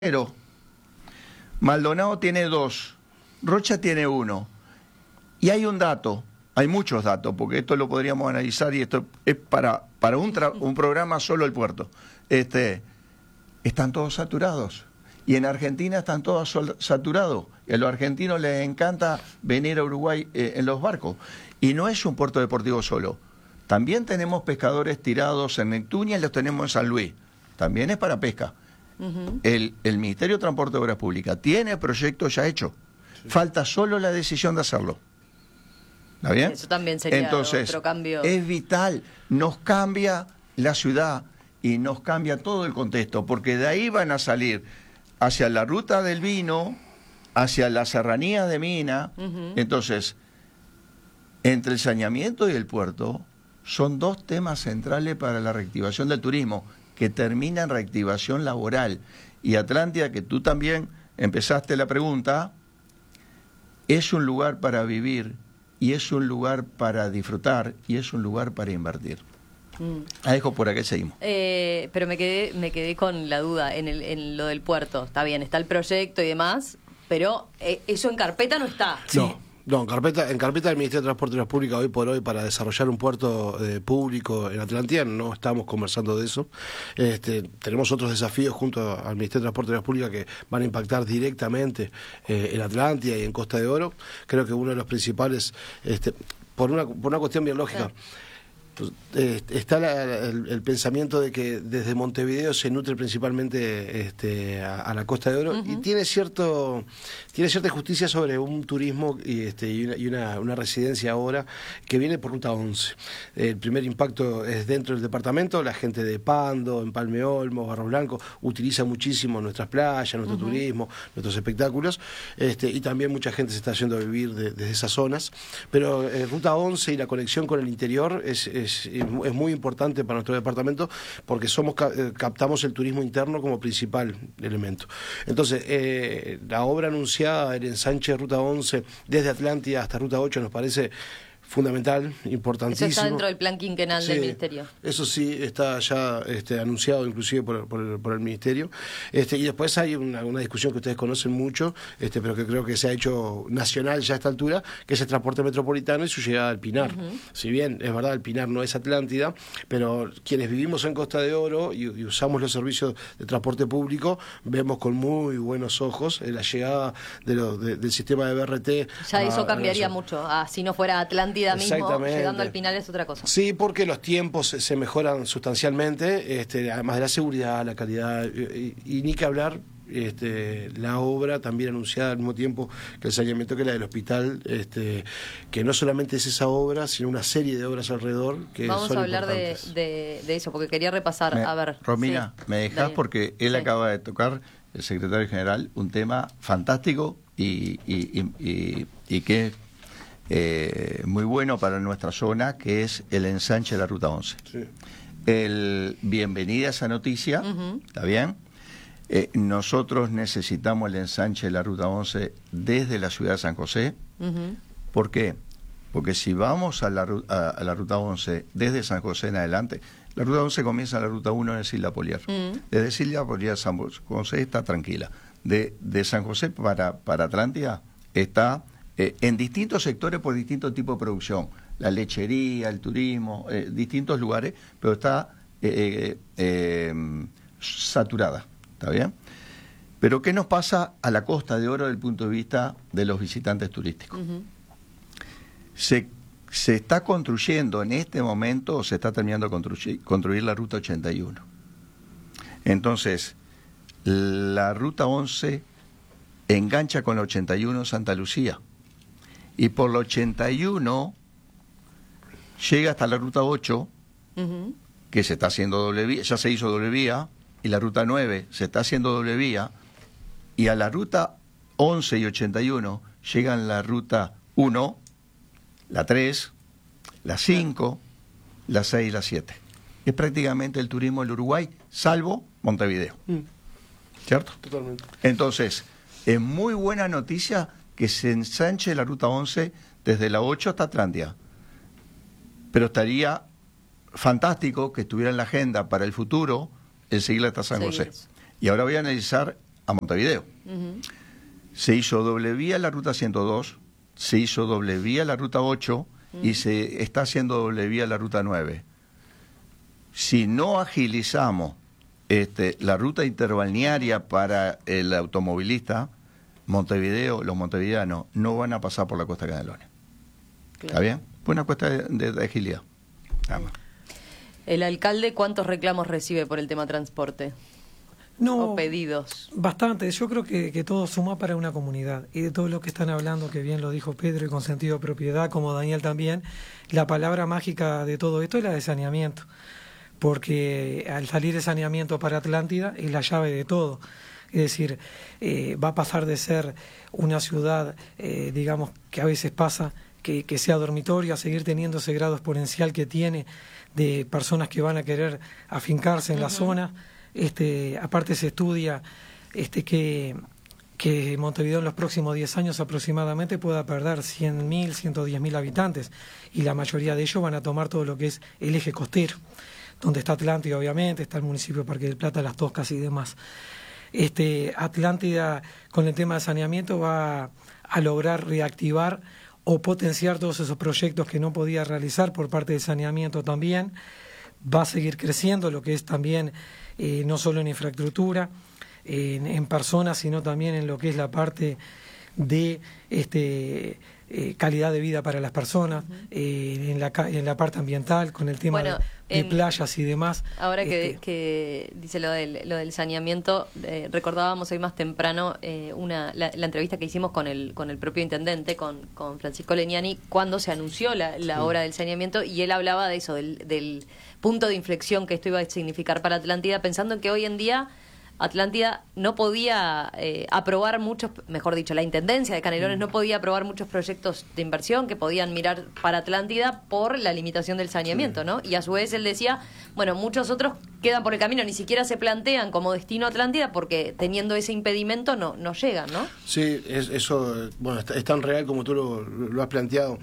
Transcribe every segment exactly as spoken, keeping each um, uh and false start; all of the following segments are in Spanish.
Pero Maldonado tiene dos, Rocha tiene uno. Y hay un dato, hay muchos datos, porque esto lo podríamos analizar y esto es para, para un, tra un programa solo el puerto. Este, están todos saturados. Y en Argentina están todos saturados. Y a los argentinos les encanta venir a Uruguay eh, en los barcos. Y no es un puerto deportivo solo. También tenemos pescadores tirados en Neptunia y los tenemos en San Luis. También es para pesca. Uh-huh. el, el Ministerio de Transporte de Obras Públicas tiene proyectos ya hechos. Sí. Falta solo la decisión de hacerlo. ¿Está bien? Eso también sería Entonces, otro cambio. Es vital. Nos cambia la ciudad y nos cambia todo el contexto, porque de ahí van a salir hacia la ruta del vino, hacia la serranía de Mina. Uh-huh. Entonces, entre el saneamiento y el puerto son dos temas centrales para la reactivación del turismo, que termina en reactivación laboral. Y Atlántida, que tú también empezaste la pregunta, es un lugar para vivir, y es un lugar para disfrutar, y es un lugar para invertir. Mm. Ah, dejo por aquí, seguimos. Eh, pero me quedé me quedé con la duda en, el, en lo del puerto. Está bien, está el proyecto y demás, pero eh, eso en carpeta no está. Sí. No. No, en carpeta, en carpeta del Ministerio de Transporte y Obras Públicas hoy por hoy para desarrollar un puerto eh, público en Atlántida no estamos conversando de eso. Este, tenemos otros desafíos junto al Ministerio de Transporte y Obras Públicas que van a impactar directamente eh, en Atlántida y en Costa de Oro. Creo que uno de los principales, este, por una por una cuestión biológica. Sí. Pues, eh, está la, el, el pensamiento de que desde Montevideo se nutre principalmente este, a, a la Costa de Oro. Uh-huh. Y tiene cierto tiene cierta justicia sobre un turismo y, este, y, una, y una, una residencia ahora que viene por Ruta once. El primer impacto es dentro del departamento. La gente de Pando, en Palme Olmos, Barro Blanco utiliza muchísimo nuestras playas, nuestro uh-huh. turismo, nuestros espectáculos, este, y también mucha gente se está yendo a vivir de, desde esas zonas. Pero eh, Ruta once y la conexión con el interior es, es Es, es muy importante para nuestro departamento porque somos captamos el turismo interno como principal elemento. Entonces, eh, la obra anunciada, el ensanche de Ruta once desde Atlántida hasta Ruta ocho nos parece fundamental, importantísimo. Eso está dentro del plan quinquenal sí, del Ministerio. Eso sí está ya este, anunciado inclusive por, por, el, por el Ministerio. Este, y después hay una, una discusión que ustedes conocen mucho, este, pero que creo que se ha hecho nacional ya a esta altura, que es el transporte metropolitano y su llegada al Pinar. Uh-huh. Si bien es verdad, el Pinar no es Atlántida, pero quienes vivimos en Costa de Oro y, y usamos los servicios de transporte público, vemos con muy buenos ojos eh, la llegada de lo, de, del sistema de B R T. Ya a, eso cambiaría a mucho, ah, si no fuera Atlántida mismo, llegando al Pinar es otra cosa. Sí, porque los tiempos se, se mejoran sustancialmente, este, además de la seguridad, la calidad, y, y ni que hablar, este, la obra también anunciada al mismo tiempo que el saneamiento, que la del hospital, este, que no solamente es esa obra, sino una serie de obras alrededor que Vamos son a hablar de, importantes. de, de eso, porque quería repasar, me, a ver. Romina, sí, me dejás porque él sí. acaba de tocar, el secretario general, un tema fantástico y, y, y, y, y que Eh, muy bueno para nuestra zona, que es el ensanche de la Ruta once. Sí. El, bienvenida a esa noticia, uh-huh. ¿Está bien? Eh, nosotros necesitamos el ensanche de la Ruta once desde la ciudad de San José. Uh-huh. ¿Por qué? Porque si vamos a la, a, a la Ruta once desde San José en adelante, la Ruta once comienza en la Ruta uno en Silva Polier. Uh-huh. Desde Silva Polier San José está tranquila. De, de San José para, para Atlántida está... Eh, en distintos sectores por distintos tipos de producción, la lechería, el turismo, eh, distintos lugares, pero está eh, eh, saturada, ¿está bien? Pero ¿qué nos pasa a la Costa de Oro desde el punto de vista de los visitantes turísticos? Uh-huh. Se, se está construyendo en este momento, o se está terminando de construir, construir la Ruta ochenta y uno. Entonces, la Ruta once engancha con la ochenta y uno Santa Lucía. Y por la ochenta y uno llega hasta la Ruta ocho, uh-huh. que se está haciendo doble vía, ya se hizo doble vía, y la Ruta nueve se está haciendo doble vía, y a la Ruta once y ochenta y uno llegan la Ruta uno, la tres, la cinco, la seis y la siete. Es prácticamente el turismo del Uruguay, salvo Montevideo. Mm. ¿Cierto? Totalmente. Entonces, es muy buena noticia que se ensanche la Ruta once desde la ocho hasta Atlántida. Pero estaría fantástico que estuviera en la agenda para el futuro el seguirla hasta San José. Y ahora voy a analizar a Montevideo. Uh-huh. Se hizo doble vía la ruta ciento dos, se hizo doble vía la ruta ocho uh-huh. y se está haciendo doble vía la ruta nueve. Si no agilizamos este, la ruta interbalnearia para el automovilista, Montevideo, los montevideanos no van a pasar por la costa de Canelones. Claro. ¿Está bien? Fue una cuesta de, de, de agilidad. Nada más. ¿El alcalde cuántos reclamos recibe por el tema transporte? No, o pedidos. Bastante. Yo creo que, que todo suma para una comunidad. Y de todo lo que están hablando, que bien lo dijo Pedro y con sentido de propiedad, como Daniel también, la palabra mágica de todo esto es la de saneamiento. Porque al salir de saneamiento para Atlántida es la llave de todo. Es decir, eh, va a pasar de ser una ciudad, eh, digamos, que a veces pasa, que, que sea dormitorio, a seguir teniendo ese grado exponencial que tiene de personas que van a querer afincarse en uh-huh. la zona. Este, aparte se estudia este, que, que Montevideo en los próximos diez años aproximadamente pueda perder cien mil, ciento diez mil habitantes, y la mayoría de ellos van a tomar todo lo que es el eje costero, donde está Atlántida, obviamente, está el municipio de Parque del Plata, Las Toscas y demás. Este, Atlántida, con el tema de saneamiento, va a, a lograr reactivar o potenciar todos esos proyectos que no podía realizar por parte del saneamiento también. Va a seguir creciendo lo que es también, eh, no solo en infraestructura, eh, en, en personas, sino también en lo que es la parte de este eh, calidad de vida para las personas, uh-huh. eh, en, la, en la parte ambiental, con el tema bueno, de, de en, playas y demás. Ahora que, este, que dice lo del, lo del saneamiento, eh, recordábamos hoy más temprano eh, una la, la entrevista que hicimos con el con el propio intendente, con, con Francisco Legnani, cuando se anunció la, la sí. obra del saneamiento, y él hablaba de eso, del, del punto de inflexión que esto iba a significar para Atlántida, pensando en que hoy en día Atlántida no podía eh, aprobar muchos, mejor dicho, la Intendencia de Canelones no podía aprobar muchos proyectos de inversión que podían mirar para Atlántida por la limitación del saneamiento, sí. ¿no? Y a su vez él decía, bueno, muchos otros quedan por el camino, ni siquiera se plantean como destino Atlántida porque teniendo ese impedimento no, no llegan, ¿no? Sí, es, eso, bueno, es, es tan real como tú lo, lo has planteado.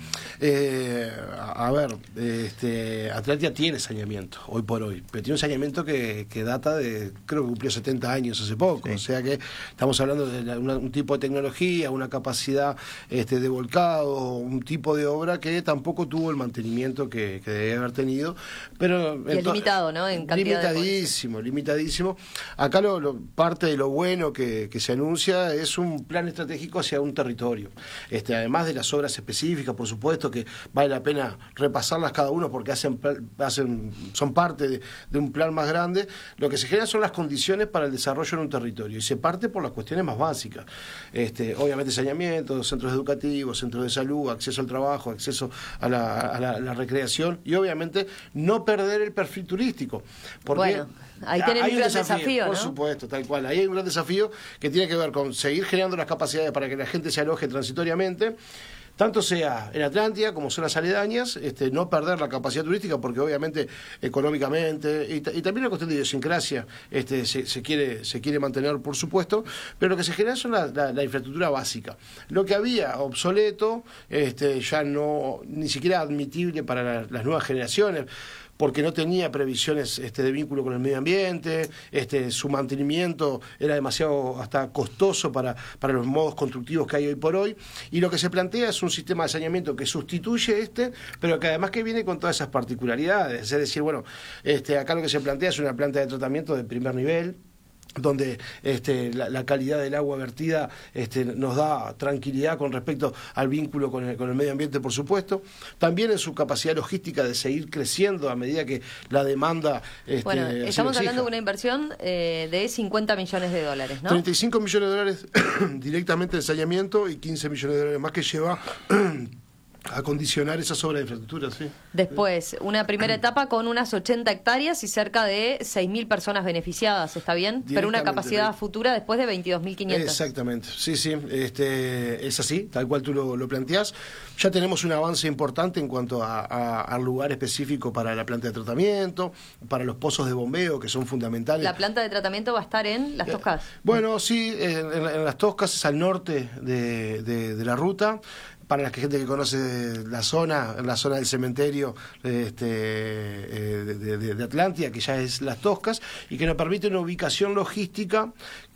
Eh, a, a ver, este, Atlántida tiene saneamiento, hoy por hoy, pero tiene un saneamiento que, que data de, creo que cumplió setenta años hace poco, sí. o sea que estamos hablando de la, una, un tipo de tecnología, una capacidad este, de volcado, un tipo de obra que tampoco tuvo el mantenimiento que, que debe haber tenido, pero y es limitado, ¿no? En cantidad limitadísimo, de limitadísimo. Acá lo, lo, parte de lo bueno que, que se anuncia es un plan estratégico hacia un territorio, este, además de las obras específicas, por supuesto que vale la pena repasarlas cada uno porque hacen, hacen son parte de, de un plan más grande. Lo que se genera son las condiciones para el desarrollo en un territorio y se parte por las cuestiones más básicas, este, obviamente saneamiento, centros educativos, centros de salud, acceso al trabajo, acceso a la, a la, a la recreación y obviamente no perder el perfil turístico, porque bueno, ahí tenés un gran desafío, desafío por ¿no? supuesto, tal cual, ahí hay un gran desafío que tiene que ver con seguir generando las capacidades para que la gente se aloje transitoriamente, tanto sea en Atlántida como zonas aledañas, este, no perder la capacidad turística porque obviamente económicamente y, y también la cuestión de idiosincrasia este, se, se quiere se quiere mantener, por supuesto, pero lo que se genera es la, la, la infraestructura básica. Lo que había obsoleto, este, ya no ni siquiera admitible para la, las nuevas generaciones, porque no tenía previsiones este, de vínculo con el medio ambiente, este, su mantenimiento era demasiado hasta costoso para, para los modos constructivos que hay hoy por hoy, y lo que se plantea es un sistema de saneamiento que sustituye este, pero que además que viene con todas esas particularidades, es decir, bueno, este, acá lo que se plantea es una planta de tratamiento de primer nivel, donde este, la, la calidad del agua vertida este, nos da tranquilidad con respecto al vínculo con el, con el medio ambiente, por supuesto. También en su capacidad logística de seguir creciendo a medida que la demanda... Este, bueno, estamos hablando de una inversión eh, de cincuenta millones de dólares, ¿no? treinta y cinco millones de dólares directamente en saneamiento y quince millones de dólares más que lleva... a condicionar esas obras de infraestructura, sí. Después, una primera etapa con unas ochenta hectáreas y cerca de seis mil personas beneficiadas, ¿está bien? Pero una capacidad futura después de veintidós mil quinientos. Exactamente, sí, sí, este, es así, tal cual tú lo, lo planteás. Ya tenemos un avance importante en cuanto a, a, al lugar específico para la planta de tratamiento, para los pozos de bombeo, que son fundamentales. ¿La planta de tratamiento va a estar en Las Toscas? Bueno, sí, en, en, en Las Toscas, es al norte de, de, de la ruta. para la gente que conoce la zona, la zona del cementerio este, de, de, de Atlántida, que ya es Las Toscas, y que nos permite una ubicación logística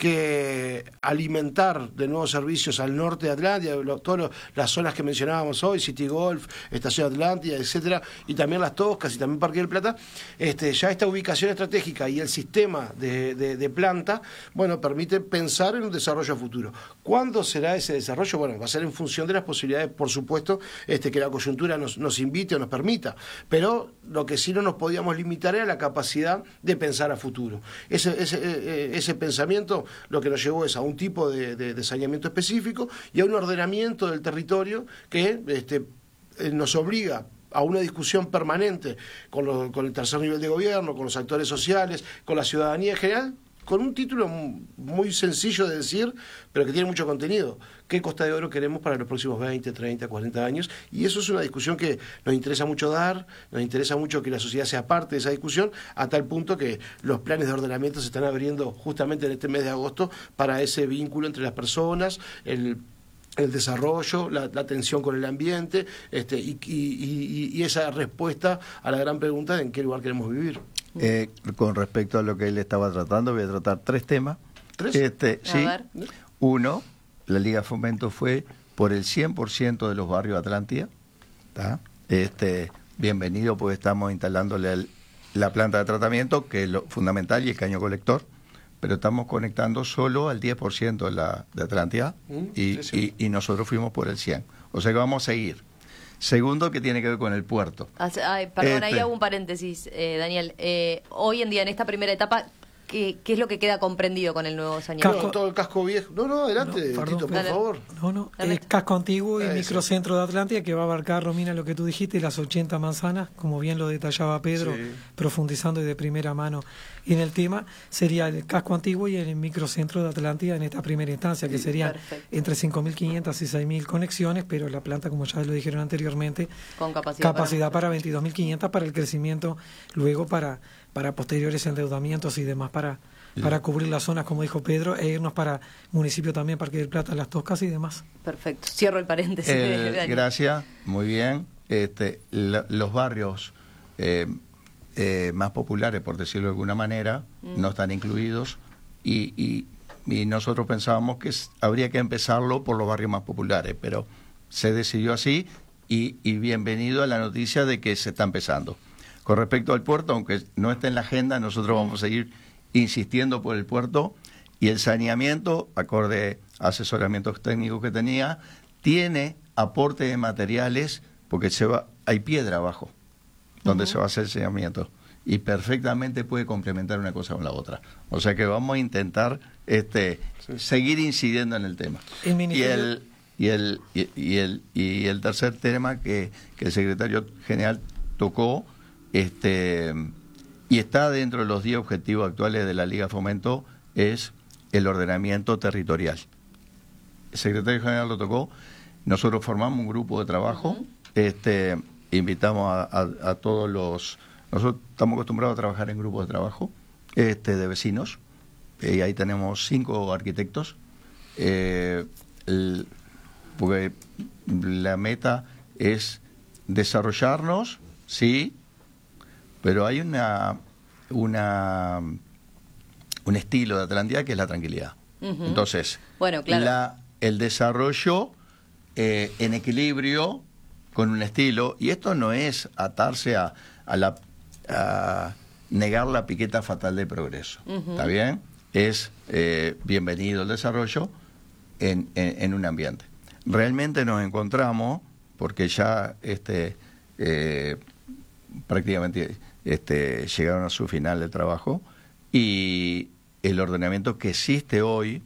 que alimentar de nuevos servicios al norte de Atlántida, todas las zonas que mencionábamos hoy, City Golf, Estación Atlántida, etcétera, y también Las Toscas y también Parque del Plata. Este, ya esta ubicación estratégica y el sistema de, de, de planta, bueno, permite pensar en un desarrollo futuro. ¿Cuándo será ese desarrollo? Bueno, va a ser en función de las posibilidades, por supuesto, este, que la coyuntura nos, nos invite o nos permita, pero lo que sí no nos podíamos limitar era la capacidad de pensar a futuro. Ese, ese, ese pensamiento lo que nos llevó es a un tipo de, de, de saneamiento específico y a un ordenamiento del territorio que este, nos obliga a una discusión permanente con, lo, con el tercer nivel de gobierno, con los actores sociales, con la ciudadanía en general, con un título muy sencillo de decir, pero que tiene mucho contenido. ¿Qué Costa de Oro queremos para los próximos veinte, treinta, cuarenta años? Y eso es una discusión que nos interesa mucho dar, nos interesa mucho que la sociedad sea parte de esa discusión, a tal punto que los planes de ordenamiento se están abriendo justamente en este mes de agosto para ese vínculo entre las personas, el el desarrollo, la, la atención con el ambiente, este, y, y, y, y esa respuesta a la gran pregunta de en qué lugar queremos vivir. Eh, con respecto a lo que él estaba tratando, voy a tratar tres temas. ¿Tres? Este, A sí. ver. Uno, la Liga Fomento fue por el cien por ciento de los barrios de Atlántida. ¿Tá? Este, bienvenido, pues estamos instalándole el, la planta de tratamiento, que es lo fundamental, y el caño colector. Pero estamos conectando solo al diez por ciento de, la, de Atlántida mm, y, y, y nosotros fuimos por el cien por ciento. O sea que vamos a seguir. Segundo, que tiene que ver con el puerto. Ay, perdón, este, ahí hago un paréntesis, eh, Daniel. Eh, hoy en día, en esta primera etapa, ¿qué, qué es lo que queda comprendido con el nuevo saneamiento? No, todo el casco viejo. No, no, adelante, no, perdón, Tito, por dale. favor. No, no, el casco antiguo y el Eso. microcentro de Atlántida, que va a abarcar, Romina, lo que tú dijiste, las ochenta manzanas, como bien lo detallaba Pedro, sí, profundizando y de primera mano en el tema, sería el casco antiguo y el microcentro de Atlántida en esta primera instancia, que serían Perfecto. entre cinco mil quinientas y seis mil conexiones, pero la planta, como ya lo dijeron anteriormente, con capacidad, capacidad para, para veintidós mil quinientas para el crecimiento, luego para, para posteriores endeudamientos y demás para... para cubrir las zonas, como dijo Pedro, e irnos para municipio también, Parque del Plata, Las Toscas y demás. Perfecto. Cierro el paréntesis. Eh, gracias, muy bien. Este, la, los barrios eh, eh, más populares, por decirlo de alguna manera, mm. no están incluidos y, y, y nosotros pensábamos que es, habría que empezarlo por los barrios más populares, pero se decidió así y, y bienvenido a la noticia de que se está empezando. Con respecto al puerto, aunque no esté en la agenda, nosotros vamos a seguir insistiendo por el puerto y el saneamiento, acorde a asesoramientos técnicos que tenía, tiene aporte de materiales porque se va, hay piedra abajo donde uh-huh. se va a hacer el saneamiento y perfectamente puede complementar una cosa con la otra. O sea que vamos a intentar este sí. seguir incidiendo en el tema. El y el y el y, y el y el tercer tema que, que el secretario general tocó, este y está dentro de los diez objetivos actuales de la Liga Fomento, es el ordenamiento territorial. El secretario general lo tocó, nosotros formamos un grupo de trabajo, uh-huh. este, invitamos a, a, a todos los... Nosotros estamos acostumbrados a trabajar en grupos de trabajo este, de vecinos, y eh, ahí tenemos cinco arquitectos, eh, el, porque la meta es desarrollarnos, sí, pero hay una, una un estilo de Atlántida que es la tranquilidad. Uh-huh. Entonces, bueno, claro. la, el desarrollo eh, en equilibrio con un estilo, y esto no es atarse a, a, la, a negar la piqueta fatal de progreso. Uh-huh. ¿Está bien? Es eh, bienvenido el desarrollo en, en, en un ambiente. Realmente nos encontramos, porque ya este eh, prácticamente... Este, llegaron a su final de trabajo y el ordenamiento que existe hoy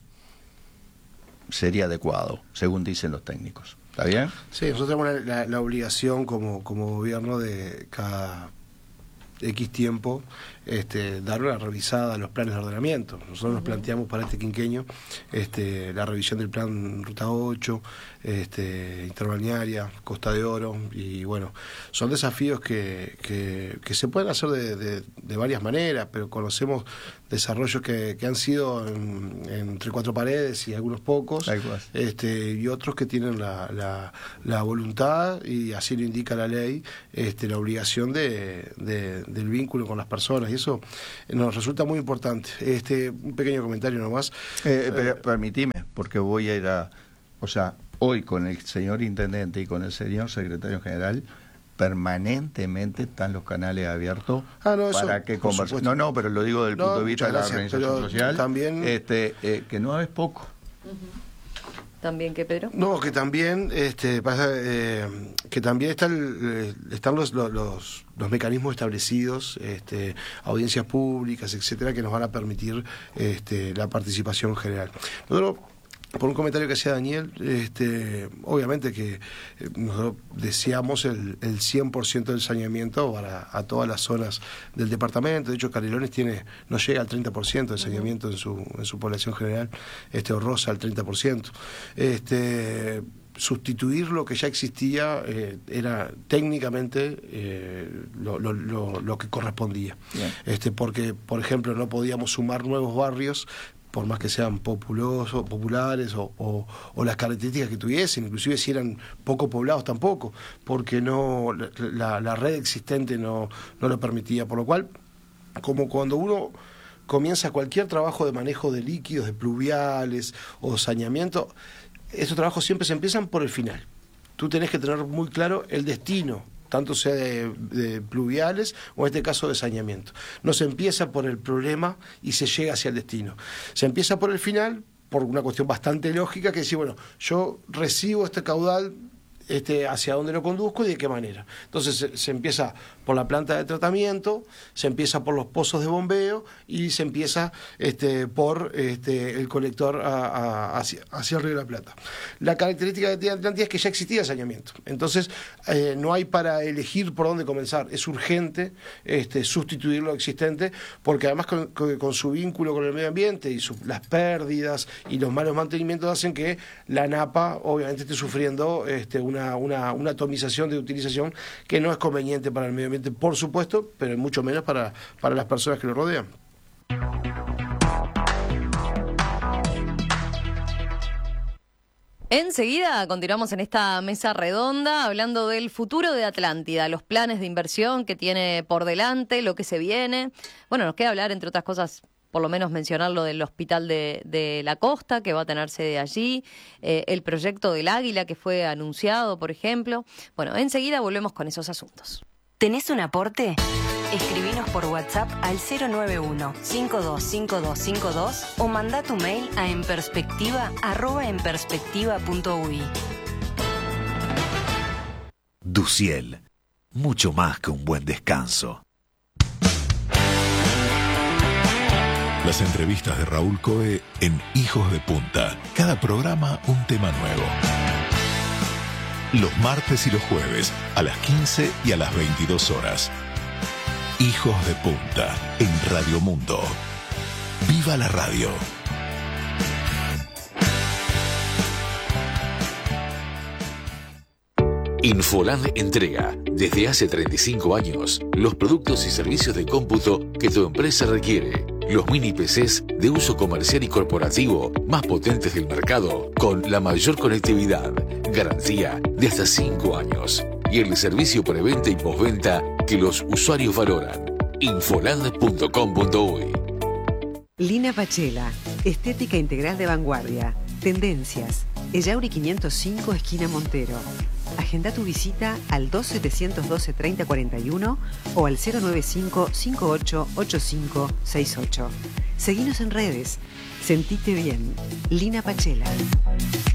sería adecuado, según dicen los técnicos. ¿Está bien? Sí, nosotros tenemos la, la, la obligación como, como gobierno de cada X tiempo este, dar una revisada a los planes de ordenamiento. Nosotros uh-huh. nos planteamos para este quinquenio este, la revisión del plan Ruta ocho, este, Interbalnearia, Costa de Oro, y bueno, son desafíos que, que, que se pueden hacer de, de, de varias maneras, pero conocemos desarrollos que, que han sido en, entre cuatro paredes y algunos pocos, este, y otros que tienen la, la, la voluntad, y así lo indica la ley, este, la obligación de, de, del vínculo con las personas, y eso nos resulta muy importante. Este, un pequeño comentario nomás. Eh, eh, permitime, porque voy a ir a... O sea, hoy con el señor intendente y con el señor secretario general permanentemente están los canales abiertos ah, no, para eso, que conversemos. No, no, pero lo digo desde el no, punto de vista de la gracias, organización social, también... este, eh, que no es poco. Uh-huh. ¿También qué, Pedro? No, que también este, pasa, eh, que también está el, eh, están los, los, los, los mecanismos establecidos, este, audiencias públicas, etcétera, que nos van a permitir este, la participación general. Nosotros, por un comentario que hacía Daniel, este, obviamente que eh, nosotros deseamos el, el cien por ciento del saneamiento para a todas las zonas del departamento. De hecho, Canelones tiene, no llega al treinta por ciento de saneamiento en su, en su población general, este, o roza al treinta por ciento. Este, sustituir lo que ya existía eh, era técnicamente eh, lo, lo, lo, lo que correspondía. Este, porque, por ejemplo, no podíamos sumar nuevos barrios, por más que sean populosos, populares o, o, o las características que tuviesen, inclusive si eran poco poblados tampoco, porque no la, la red existente no, no lo permitía. Por lo cual, como cuando uno comienza cualquier trabajo de manejo de líquidos, de pluviales o saneamiento, estos trabajos siempre se empiezan por el final. Tú tenés que tener muy claro el destino, tanto sea de, de pluviales o en este caso de saneamiento. No se empieza por el problema y se llega hacia el destino. Se empieza por el final, por una cuestión bastante lógica, que decir, bueno, yo recibo este caudal, este, hacia dónde lo conduzco y de qué manera. Entonces se, se empieza por la planta de tratamiento, se empieza por los pozos de bombeo y se empieza este, por este, el colector a, a, hacia, hacia el Río de la Plata. La característica de Atlántida es que ya existía saneamiento, entonces eh, no hay para elegir por dónde comenzar. Es urgente este, sustituir lo existente, porque además con, con, con su vínculo con el medio ambiente y su, las pérdidas y los malos mantenimientos hacen que la Napa obviamente esté sufriendo este, una, una, una atomización de utilización que no es conveniente para el medio ambiente, por supuesto, pero mucho menos para, para las personas que lo rodean. Enseguida continuamos en esta mesa redonda hablando del futuro de Atlántida, los planes de inversión que tiene por delante, lo que se viene. Bueno, nos queda hablar, entre otras cosas, por lo menos mencionar lo del Hospital de, de la Costa, que va a tener sede allí, eh, el proyecto del Águila, que fue anunciado, por ejemplo. Bueno, enseguida volvemos con esos asuntos. ¿Tenés un aporte? Escribinos por WhatsApp al cero nueve uno, cinco dos cinco dos cinco dos o mandá tu mail a enperspectiva arroba enperspectiva punto u i. Duciel, mucho más que un buen descanso. Las entrevistas de Raúl Coe en Hijos de Punta. Cada programa un tema nuevo. Los martes y los jueves a las quince y a las veintidós horas. Hijos de Punta en Radio Mundo. ¡Viva la radio! Infoland entrega, desde hace treinta y cinco años, los productos y servicios de cómputo que tu empresa requiere. Los mini P Cs de uso comercial y corporativo más potentes del mercado, con la mayor conectividad, garantía de hasta cinco años y el servicio preventa y postventa que los usuarios valoran. Infoland punto com punto u i. Lina Pachela, estética integral de vanguardia, tendencias, Ellauri quinientos cinco, esquina Montero. Agenda tu visita al dos setecientos doce treinta cuarenta y uno o al cero nueve cinco cinco ocho ocho cinco seis ocho. Seguinos en redes. Sentite bien. Lina Pachela.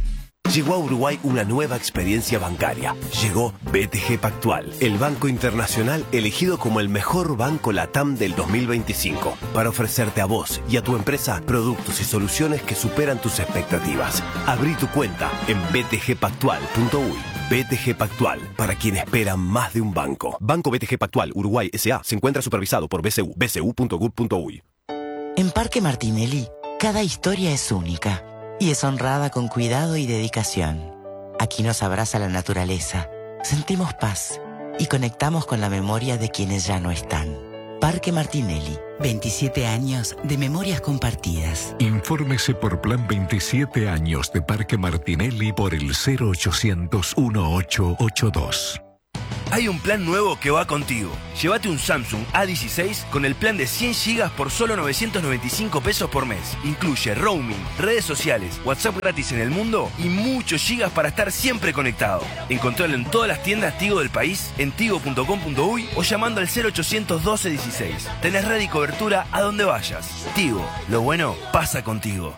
Llegó a Uruguay una nueva experiencia bancaria. Llegó B T G Pactual, el banco internacional elegido como el mejor banco LATAM del dos mil veinticinco, para ofrecerte a vos y a tu empresa productos y soluciones que superan tus expectativas. Abrí tu cuenta en b t g pactual punto u y. B T G Pactual, para quien espera más de un banco. Banco B T G Pactual Uruguay S A se encuentra supervisado por B C U, b c u punto gov punto u y. En Parque Martinelli, cada historia es única y es honrada con cuidado y dedicación. Aquí nos abraza la naturaleza, sentimos paz y conectamos con la memoria de quienes ya no están. Parque Martinelli, veintisiete años de memorias compartidas. Infórmese por Plan veintisiete años de Parque Martinelli por el cero ochocientos dieciocho ochenta y dos. Hay un plan nuevo que va contigo. Llévate un Samsung A dieciséis con el plan de cien gigas por solo novecientos noventa y cinco pesos por mes. Incluye roaming, redes sociales, WhatsApp gratis en el mundo y muchos gigas para estar siempre conectado. Encontralo en todas las tiendas Tigo del país, en tigo punto com punto u y o llamando al cero ochocientos doce dieciséis. Tenés red y cobertura a donde vayas. Tigo, lo bueno pasa contigo.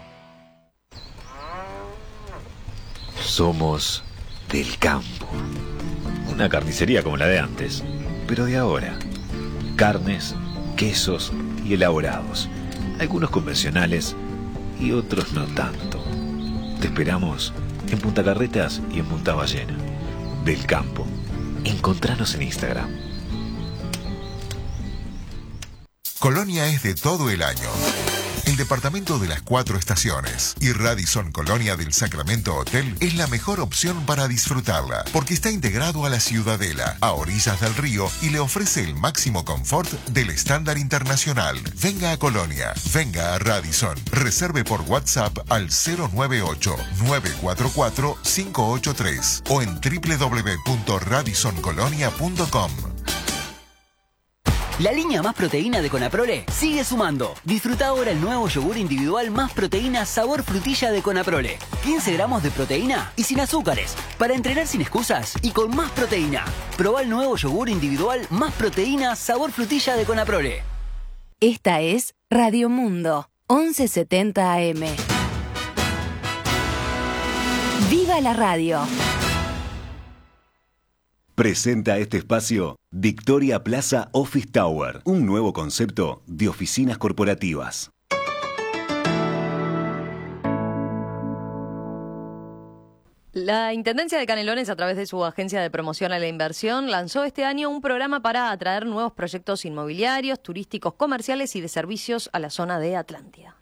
Somos del campo. Una carnicería como la de antes, pero de ahora. Carnes, quesos y elaborados. Algunos convencionales y otros no tanto. Te esperamos en Punta Carretas y en Punta Ballena. Del campo. Encontranos en Instagram. Colonia es de todo el año. El departamento de las cuatro estaciones y Radisson Colonia del Sacramento Hotel es la mejor opción para disfrutarla, porque está integrado a la Ciudadela, a orillas del río, y le ofrece el máximo confort del estándar internacional. Venga a Colonia, venga a Radisson. Reserve por WhatsApp al cero nueve ocho, nueve cuatro cuatro, cinco ocho tres o en w w w punto radisson colonia punto com. La línea Más Proteína de Conaprole sigue sumando. Disfruta ahora el nuevo yogur individual Más Proteína sabor frutilla de Conaprole. quince gramos de proteína y sin azúcares, para entrenar sin excusas y con más proteína. Probá el nuevo yogur individual Más Proteína sabor frutilla de Conaprole. Esta es Radio Mundo, once setenta A M. ¡Viva la radio! Presenta este espacio Victoria Plaza Office Tower, un nuevo concepto de oficinas corporativas. La Intendencia de Canelones, a través de su agencia de promoción a la inversión, lanzó este año un programa para atraer nuevos proyectos inmobiliarios, turísticos, comerciales y de servicios a la zona de Atlántida.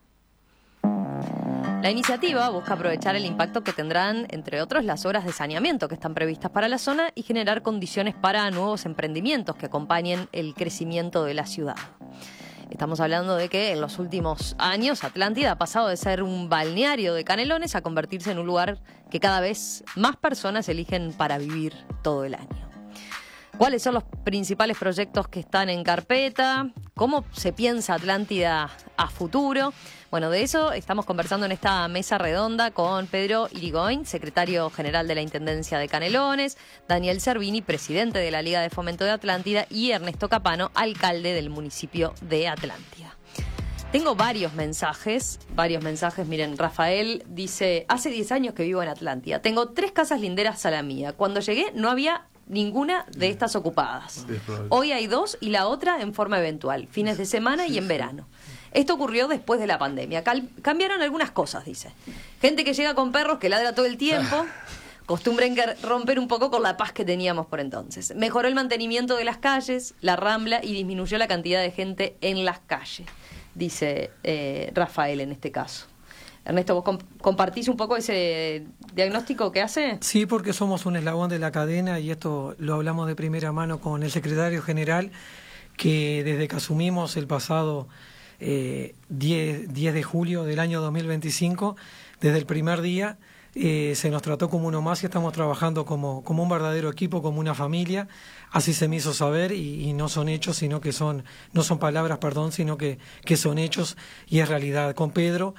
La iniciativa busca aprovechar el impacto que tendrán, entre otros, las obras de saneamiento que están previstas para la zona y generar condiciones para nuevos emprendimientos que acompañen el crecimiento de la ciudad. Estamos hablando de que en los últimos años Atlántida ha pasado de ser un balneario de Canelones a convertirse en un lugar que cada vez más personas eligen para vivir todo el año. ¿Cuáles son los principales proyectos que están en carpeta? ¿Cómo se piensa Atlántida a futuro? Bueno, de eso estamos conversando en esta mesa redonda con Pedro Irigoyen, secretario general de la Intendencia de Canelones, Daniel Servini, presidente de la Liga de Fomento de Atlántida, y Ernesto Capano, alcalde del municipio de Atlántida. Tengo varios mensajes, varios mensajes. Miren, Rafael dice, hace diez años que vivo en Atlántida. Tengo tres casas linderas a la mía. Cuando llegué no había ninguna de estas ocupadas. Hoy hay dos y la otra en forma eventual, fines de semana y en verano. Esto ocurrió después de la pandemia. Cal- cambiaron algunas cosas, dice. Gente que llega con perros que ladra todo el tiempo. Costumbre en que romper un poco con la paz que teníamos por entonces. Mejoró el mantenimiento de las calles, la rambla, y disminuyó la cantidad de gente en las calles, dice eh, Rafael en este caso. Ernesto, ¿vos comp- compartís un poco ese diagnóstico que hace? Sí, porque somos un eslabón de la cadena y esto lo hablamos de primera mano con el secretario general, que desde que asumimos el pasado eh, diez de julio del año dos mil veinticinco, desde el primer día eh, se nos trató como uno más y estamos trabajando como, como un verdadero equipo, como una familia. Así se me hizo saber y, y no son hechos, sino que son, no son palabras, perdón, sino que, que son hechos y es realidad. Con Pedro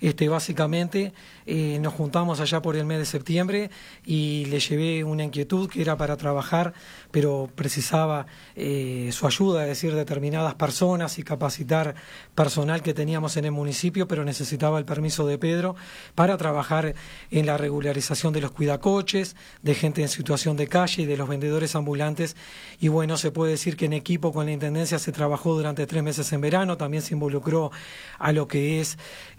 este, básicamente eh, nos juntamos allá por el mes de septiembre y le llevé una inquietud que era para trabajar, pero precisaba eh, su ayuda, es decir, determinadas personas y capacitar personal que teníamos en el municipio, pero necesitaba el permiso de Pedro para trabajar en la regularización de los cuidacoches, de gente en situación de calle y de los vendedores ambulantes. Y bueno, se puede decir que en equipo con la Intendencia se trabajó durante tres meses en verano, también se involucró a lo que es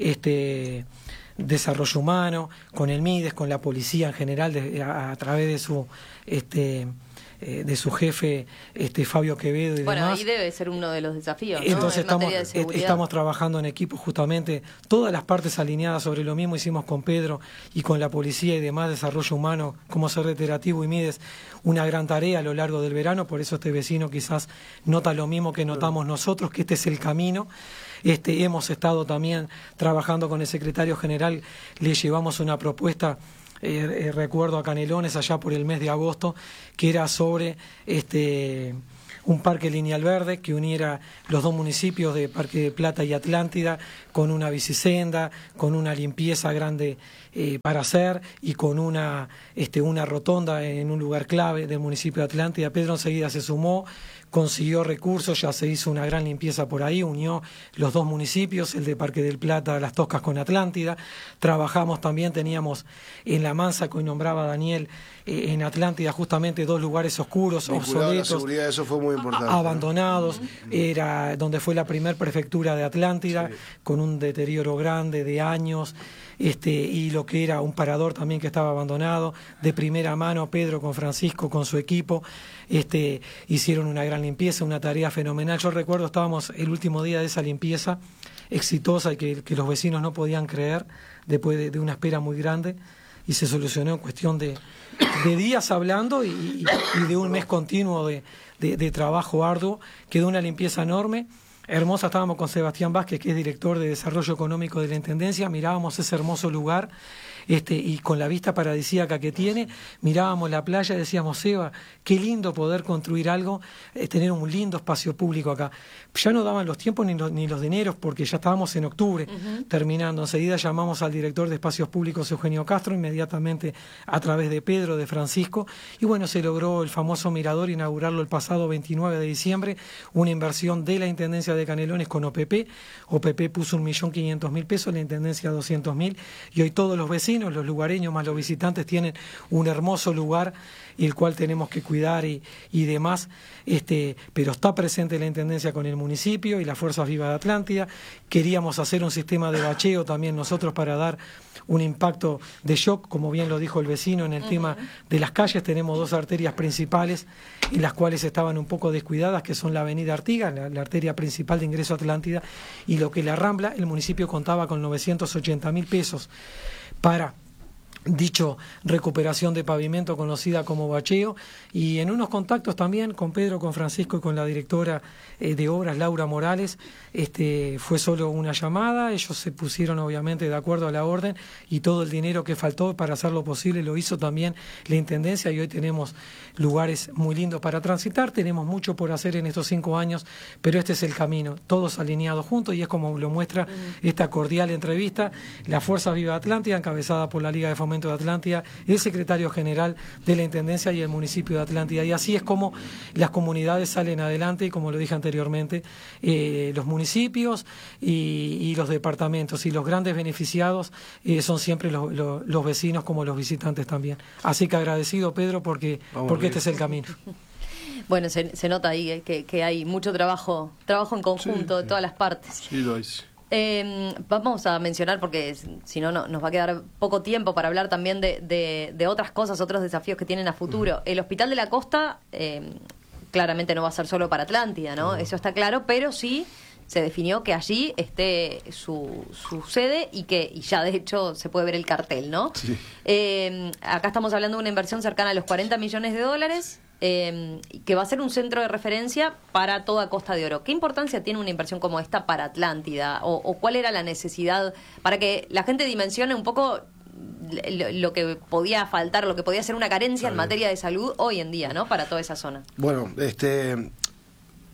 este desarrollo humano, con el MIDES, con la policía en general, de, a, a través de su este eh, de su jefe este Fabio Quevedo y bueno, demás. ahí debe ser uno de los desafíos, ¿no? Entonces en estamos, materia de seguridad. estamos trabajando en equipo justamente, todas las partes alineadas sobre lo mismo. Hicimos con Pedro y con la policía y demás, desarrollo humano, como ser reiterativo y MIDES, una gran tarea a lo largo del verano. Por eso este vecino quizás nota lo mismo que notamos nosotros, que este es el camino. Este, hemos estado también trabajando con el secretario general, le llevamos una propuesta, eh, eh, recuerdo a Canelones allá por el mes de agosto, que era sobre este un parque lineal verde que uniera los dos municipios de Parque de Plata y Atlántida, con una bicisenda, con una limpieza grande eh, para hacer y con una, este, una rotonda en un lugar clave del municipio de Atlántida. Pedro enseguida se sumó, consiguió recursos, ya se hizo una gran limpieza por ahí, unió los dos municipios, el de Parque del Plata, Las Toscas con Atlántida. Trabajamos también, teníamos en La Mansa, que hoy nombraba Daniel, eh, en Atlántida justamente dos lugares oscuros, vinculado obsoletos, a la seguridad, eso fue muy importante, abandonados, era donde fue la primer prefectura de Atlántida, sí, con un deterioro grande de años, este y lo que era un parador también que estaba abandonado. De primera mano, Pedro con Francisco, con su equipo, este hicieron una gran limpieza, una tarea fenomenal. Yo recuerdo, estábamos el último día de esa limpieza exitosa y que, que los vecinos no podían creer, después de, de una espera muy grande, y se solucionó en cuestión de, de días hablando y, y, y de un mes continuo de, de, de trabajo arduo. Quedó una limpieza enorme, hermosa. Estábamos con Sebastián Vázquez, que es director de Desarrollo Económico de la Intendencia, mirábamos ese hermoso lugar, este y con la vista paradisíaca que tiene, mirábamos la playa y decíamos, Seba, qué lindo poder construir algo, eh, tener un lindo espacio público acá. Ya no daban los tiempos ni los, ni los dineros, porque ya estábamos en octubre, uh-huh, terminando. Enseguida llamamos al director de Espacios Públicos, Eugenio Castro, inmediatamente a través de Pedro, de Francisco, y bueno, se logró el famoso mirador, inaugurarlo el pasado veintinueve de diciembre, una inversión de la Intendencia de Canelones con O P P. O P P puso un millón quinientos mil pesos, la Intendencia doscientos mil, y hoy todos los vecinos, los lugareños más los visitantes, tienen un hermoso lugar, el cual tenemos que cuidar y, y demás, este, pero está presente la Intendencia con el municipio y las Fuerzas Vivas de Atlántida. Queríamos hacer un sistema de bacheo también nosotros para dar un impacto de shock, como bien lo dijo el vecino, en el uh-huh. tema de las calles. Tenemos dos arterias principales en las cuales estaban un poco descuidadas, que son la avenida Artigas, la, la arteria principal de ingreso a Atlántida, y lo que la Rambla. El municipio contaba con novecientos ochenta mil pesos para dicho recuperación de pavimento, conocida como bacheo, y en unos contactos también con Pedro, con Francisco y con la directora eh, de obras, Laura Morales, este fue solo una llamada. Ellos se pusieron obviamente de acuerdo a la orden, y todo el dinero que faltó para hacerlo posible lo hizo también la Intendencia, y hoy tenemos lugares muy lindos para transitar. Tenemos mucho por hacer en estos cinco años, pero este es el camino, todos alineados juntos, y es como lo muestra esta cordial entrevista. La Fuerza Viva Atlántida, encabezada por la Liga de Fomento de Atlántida, el secretario general de la Intendencia y el municipio de Atlántida, y así es como las comunidades salen adelante, y como lo dije anteriormente, eh, los municipios y, y los departamentos, y los grandes beneficiados eh, son siempre los, los, los vecinos, como los visitantes también. Así que agradecido, Pedro, porque, porque este es el camino. Bueno, se, se nota ahí que, que hay mucho trabajo trabajo en conjunto, sí, de todas las partes. Sí, lo es. Eh, vamos a mencionar, porque si no, no nos va a quedar poco tiempo para hablar también de, de, de otras cosas, otros desafíos que tienen a futuro. Uh-huh. El Hospital de la Costa eh, claramente no va a ser solo para Atlántida, ¿no? Uh-huh. Eso está claro, pero sí se definió que allí esté su, su sede, y que y ya de hecho se puede ver el cartel, ¿no? Sí. Eh, acá estamos hablando de una inversión cercana a los cuarenta millones de dólares. Eh, que va a ser un centro de referencia para toda Costa de Oro. ¿Qué importancia tiene una inversión como esta para Atlántida? ¿O, o cuál era la necesidad para que la gente dimensione un poco lo, lo que podía faltar, lo que podía ser una carencia en materia de salud hoy en día, ¿no? Para toda esa zona. Bueno, este...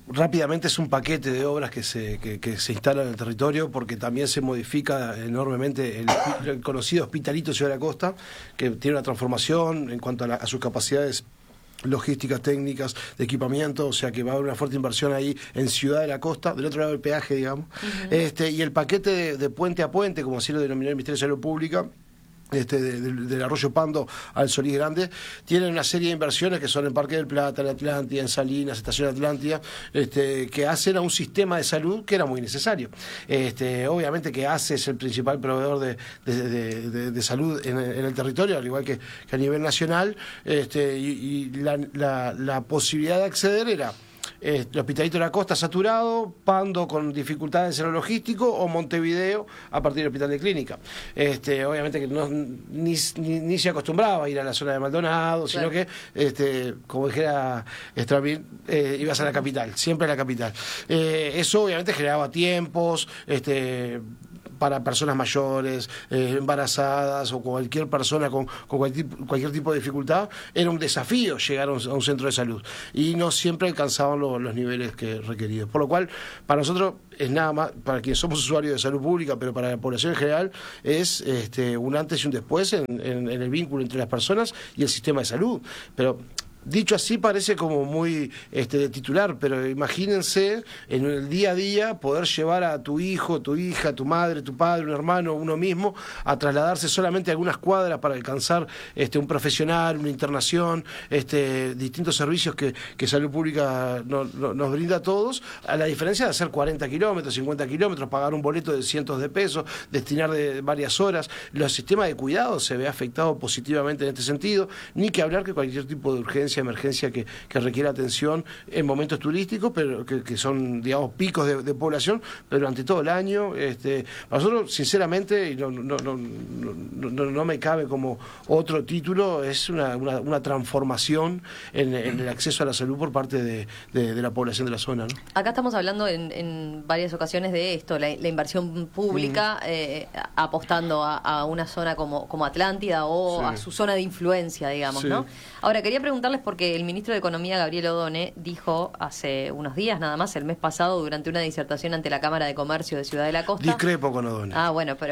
rápidamente es un paquete de obras que se, que, que se instalan en el territorio, porque también se modifica enormemente el, el conocido Hospitalito Ciudad de la Costa, que tiene una transformación en cuanto a, la, a sus capacidades logísticas, técnicas, de equipamiento, o sea que va a haber una fuerte inversión ahí en Ciudad de la Costa, del otro lado del peaje, digamos. Uh-huh. este y el paquete de, de puente a puente, como así lo denominó el Ministerio de Salud Pública, Este, de, de, del Arroyo Pando al Solís Grande, tienen una serie de inversiones que son en Parque del Plata, en Atlántida, en Salinas, Estación Atlántida, este, que hacen a un sistema de salud que era muy necesario. Este, obviamente que A C E es el principal proveedor de, de, de, de, de salud en, en el territorio, al igual que, que a nivel nacional, este, y, y la, la, la posibilidad de acceder era Eh, el Hospitalito de la Costa saturado, Pando con dificultades en lo logístico, o Montevideo a partir del Hospital de Clínica. Este, obviamente que no, ni, ni, ni se acostumbraba a ir a la zona de Maldonado, sino claro. que, este, como dijera Estramil, eh, ibas a la capital, siempre a la capital. Eh, eso obviamente generaba tiempos, este para personas mayores, eh, embarazadas o cualquier persona con, con cualquier, cualquier tipo de dificultad, era un desafío llegar a un, a un centro de salud y no siempre alcanzaban lo, los niveles que requeridos. Por lo cual, para nosotros es nada más, para quienes somos usuarios de salud pública, pero para la población en general, es este, un antes y un después en, en, en el vínculo entre las personas y el sistema de salud. Pero dicho así parece como muy este, de titular, pero imagínense en el día a día poder llevar a tu hijo, tu hija, tu madre, tu padre, un hermano, uno mismo, a trasladarse solamente a algunas cuadras para alcanzar este, un profesional, una internación, este, distintos servicios que, que Salud Pública no, no, nos brinda a todos, a la diferencia de hacer cuarenta kilómetros, cincuenta kilómetros, pagar un boleto de cientos de pesos, destinar de varias horas. El sistema de cuidado se ve afectado positivamente en este sentido, ni que hablar que cualquier tipo de urgencia, emergencia que, que requiere atención en momentos turísticos, pero que, que son, digamos, picos de, de población, pero durante todo el año. Este, nosotros, sinceramente, y no, no, no, no, no, no me cabe como otro título, es una, una, una transformación en, en el acceso a la salud por parte de, de, de la población de la zona, ¿no? Acá estamos hablando en, en varias ocasiones de esto, la, la inversión pública, mm. eh, apostando a, a una zona como, como Atlántida o sí. a su zona de influencia, digamos, sí. ¿no? Ahora, quería preguntarles porque el ministro de Economía, Gabriel Odone, dijo hace unos días, nada más, el mes pasado, durante una disertación ante la Cámara de Comercio de Ciudad de la Costa. Discrepo con Odone. Ah, bueno, pero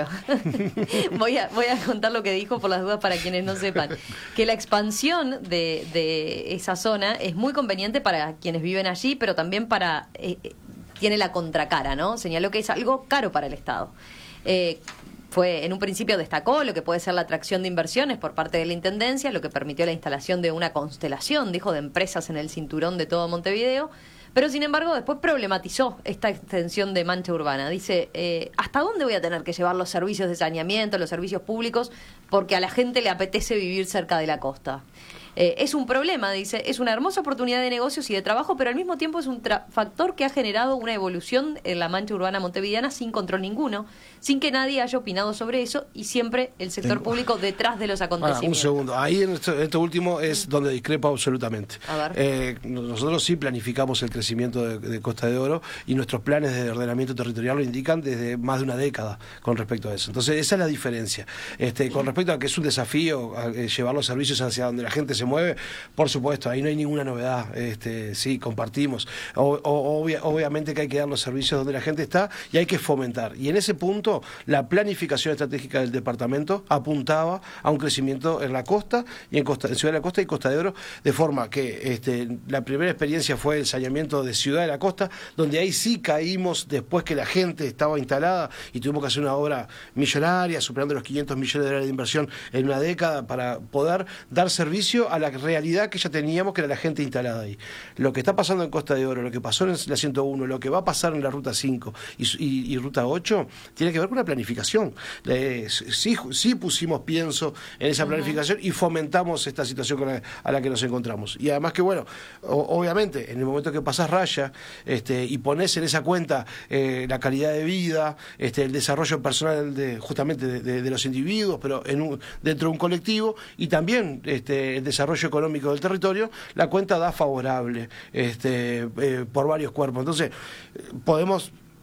voy a voy a contar lo que dijo por las dudas para quienes no sepan. Que la expansión de, de esa zona es muy conveniente para quienes viven allí, pero también para... Eh, tiene la contracara, ¿no? Señaló que es algo caro para el Estado. Eh, Fue, en un principio destacó lo que puede ser la atracción de inversiones por parte de la Intendencia, lo que permitió la instalación de una constelación, dijo, de empresas en el cinturón de todo Montevideo, pero sin embargo después problematizó esta extensión de mancha urbana. Dice, eh, ¿hasta dónde voy a tener que llevar los servicios de saneamiento, los servicios públicos, porque a la gente le apetece vivir cerca de la costa? Eh, es un problema, dice, es una hermosa oportunidad de negocios y de trabajo, pero al mismo tiempo es un factor que ha generado una evolución en la mancha urbana montevideana sin control ninguno, sin que nadie haya opinado sobre eso y siempre el sector público detrás de los acontecimientos. Ahora, un segundo, ahí en esto, en esto último es donde discrepo absolutamente. A ver. Eh, nosotros sí planificamos el crecimiento de, de Costa de Oro y nuestros planes de ordenamiento territorial lo indican desde más de una década con respecto a eso. Entonces esa es la diferencia. Este, con respecto a que es un desafío a, eh, llevar los servicios hacia donde la gente se mueve, por supuesto, ahí no hay ninguna novedad, este, sí, compartimos. O, o, obvia, obviamente que hay que dar los servicios donde la gente está y hay que fomentar. Y en ese punto, la planificación estratégica del departamento apuntaba a un crecimiento en la costa y en, costa, en Ciudad de la Costa y Costa de Oro, de forma que este, la primera experiencia fue el saneamiento de Ciudad de la Costa, donde ahí sí caímos después que la gente estaba instalada y tuvimos que hacer una obra millonaria, superando los quinientos millones de dólares de inversión en una década para poder dar servicio a la realidad que ya teníamos, que era la gente instalada ahí. Lo que está pasando en Costa de Oro, lo que pasó en la ciento uno, lo que va a pasar en la Ruta cinco y, y, y Ruta ocho, tiene que ver con una planificación. Eh, sí, sí pusimos pienso en esa planificación y fomentamos esta situación con la, a la que nos encontramos. Y además que, bueno, o, obviamente, en el momento que pasás raya este, y pones en esa cuenta eh, la calidad de vida, este, el desarrollo personal de, justamente de, de, de los individuos, pero en un, dentro de un colectivo, y también este, el desarrollo económico del territorio, la cuenta da favorable este, eh, por varios cuerpos. Entonces, podemos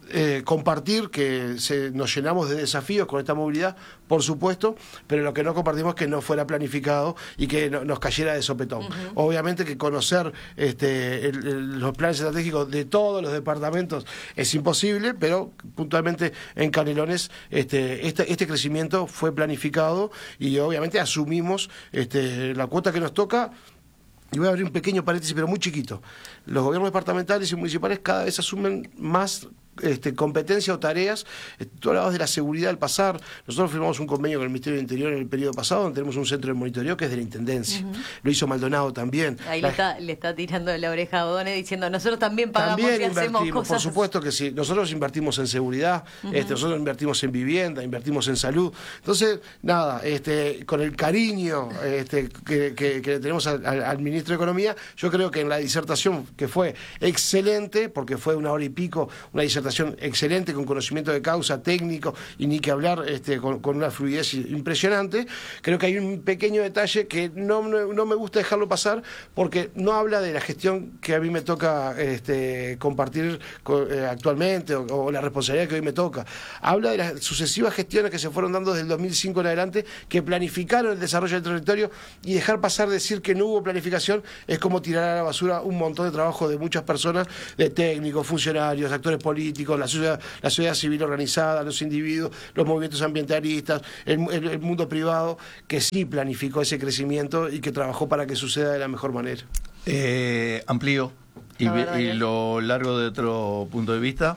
eh, compartir que se, nos llenamos de desafíos con esta movilidad, por supuesto, pero lo que no compartimos es que no fuera planificado y que no, nos cayera de sopetón. Uh-huh. Obviamente que conocer este, el, el, los planes estratégicos de todos los departamentos es imposible, pero puntualmente en Canelones este, este, este crecimiento fue planificado y obviamente asumimos este, la cuota que nos toca. Y voy a abrir un pequeño paréntesis, pero muy chiquito. Los gobiernos departamentales y municipales cada vez asumen más este, competencia o tareas. Tú hablabas de la seguridad al pasar. Nosotros firmamos un convenio con el Ministerio del Interior en el periodo pasado, donde tenemos un centro de monitoreo que es de la Intendencia. Uh-huh. Lo hizo Maldonado también. Ahí la... le, está, le está tirando la oreja a Bodone diciendo, nosotros también pagamos también y hacemos cosas. Por supuesto que sí. Nosotros invertimos en seguridad, uh-huh. este, nosotros invertimos en vivienda, invertimos en salud. Entonces, nada, este, con el cariño este, que, que, que le tenemos al, al, al Ministro de Economía, yo creo que en la disertación, que fue excelente, porque fue una hora y pico, una disertación excelente, con conocimiento de causa, técnico, y ni que hablar este, con, con una fluidez impresionante. Creo que hay un pequeño detalle que no, no, no me gusta dejarlo pasar, porque no habla de la gestión que a mí me toca este, compartir con, eh, actualmente, o, o la responsabilidad que hoy me toca. Habla de las sucesivas gestiones que se fueron dando desde el dos mil cinco en adelante, que planificaron el desarrollo del territorio, y dejar pasar decir que no hubo planificación es como tirar a la basura un montón de trabajo de muchas personas, de técnicos, funcionarios, actores políticos, la sociedad, la sociedad civil organizada, los individuos, los movimientos ambientalistas, el, el, el mundo privado, que sí planificó ese crecimiento y que trabajó para que suceda de la mejor manera. Eh, amplío y, y lo largo de otro punto de vista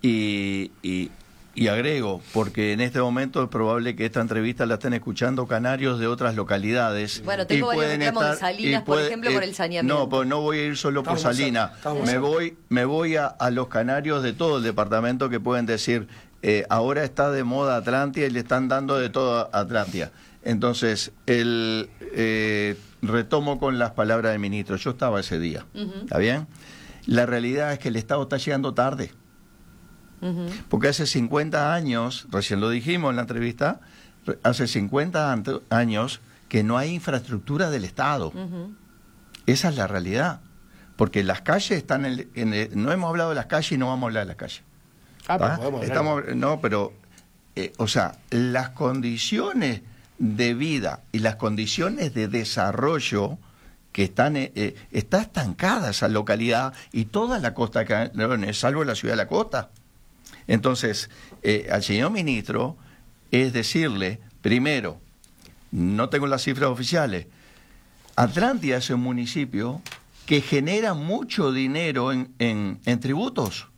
y, y, y agrego, porque en este momento es probable que esta entrevista la estén escuchando canarios de otras localidades. Bueno, tengo varios reclamos de Salinas, puede, por ejemplo, eh, por el saneamiento. No, pues no voy a ir solo por estamos Salinas. Me voy, me voy a, a los canarios de todo el departamento que pueden decir, eh, ahora está de moda Atlántida y le están dando de todo a Atlántida. Entonces, el eh, retomo con las palabras del ministro. Yo estaba ese día, uh-huh. ¿Está bien? La realidad es que el Estado está llegando tarde. Uh-huh. Porque hace cincuenta años, recién lo dijimos en la entrevista, hace cincuenta años que no hay infraestructura del Estado. Uh-huh. Esa es la realidad. Porque las calles están en el, en el, no hemos hablado de las calles y no vamos a hablar de las calles. Ah, pero podemos hablar. Estamos, no, pero, eh, o sea, las condiciones de vida y las condiciones de desarrollo que están eh, está estancada esa localidad y toda la costa de Canelones, salvo la ciudad de la costa. Entonces, eh, al señor ministro es decirle, primero, no tengo las cifras oficiales, Atlántida es un municipio que genera mucho dinero en, en, en tributos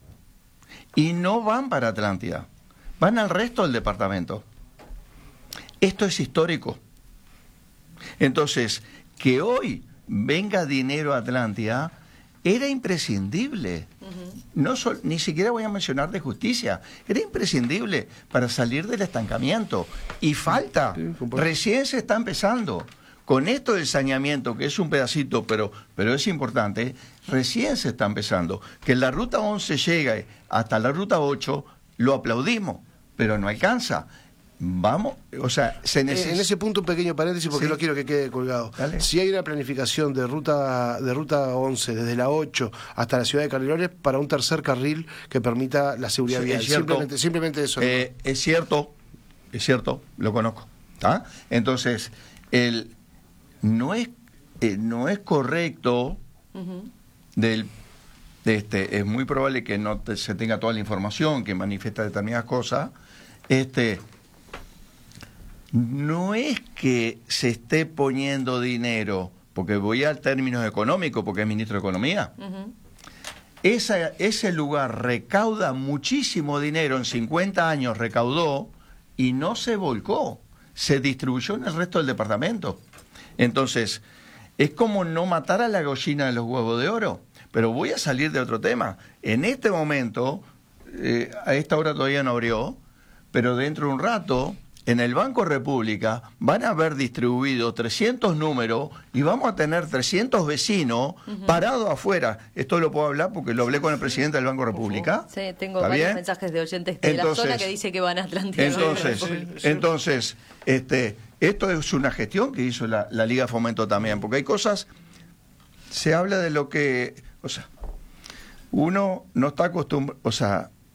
y no van para Atlántida, van al resto del departamento. Esto es histórico. Entonces, que hoy venga dinero a Atlántida era imprescindible. Uh-huh. No so, ni siquiera voy a mencionar de justicia. Era imprescindible para salir del estancamiento. Y falta. Sí, recién se está empezando. Con esto del saneamiento, que es un pedacito, pero, pero es importante, recién se está empezando. Que la ruta once llegue hasta la ruta ocho, lo aplaudimos, pero no alcanza. Vamos, o sea, se necesita. En ese punto un pequeño paréntesis porque sí. No quiero que quede colgado. Dale. Si hay una planificación de ruta de ruta once desde la ocho hasta la ciudad de Canelones para un tercer carril que permita la seguridad sí, vial. Simplemente, simplemente eso. Eh, es cierto, es cierto, lo conozco. ¿Ah? Entonces, el no es eh, no es correcto uh-huh. del de este es muy probable que no te, se tenga toda la información que manifiesta determinadas cosas. Este No es que se esté poniendo dinero, porque voy al términos económicos, porque es ministro de Economía. Uh-huh. Esa, ese lugar recauda muchísimo dinero, en cincuenta años recaudó y no se volcó, se distribuyó en el resto del departamento. Entonces, es como no matar a la gallina de los huevos de oro. Pero voy a salir de otro tema. En este momento, eh, a esta hora todavía no abrió, pero dentro de un rato, en el Banco República van a haber distribuido trescientos números y vamos a tener trescientos vecinos uh-huh. parados afuera. Esto lo puedo hablar porque lo hablé con el presidente del Banco República. Sí, tengo varios bien? mensajes de oyentes de entonces, la zona que dice que van a Atlántida. Entonces, entonces este, esto es una gestión que hizo la, la Liga Fomento también, porque hay cosas, se habla de lo que, o sea, uno no está acostumbrado, o sea,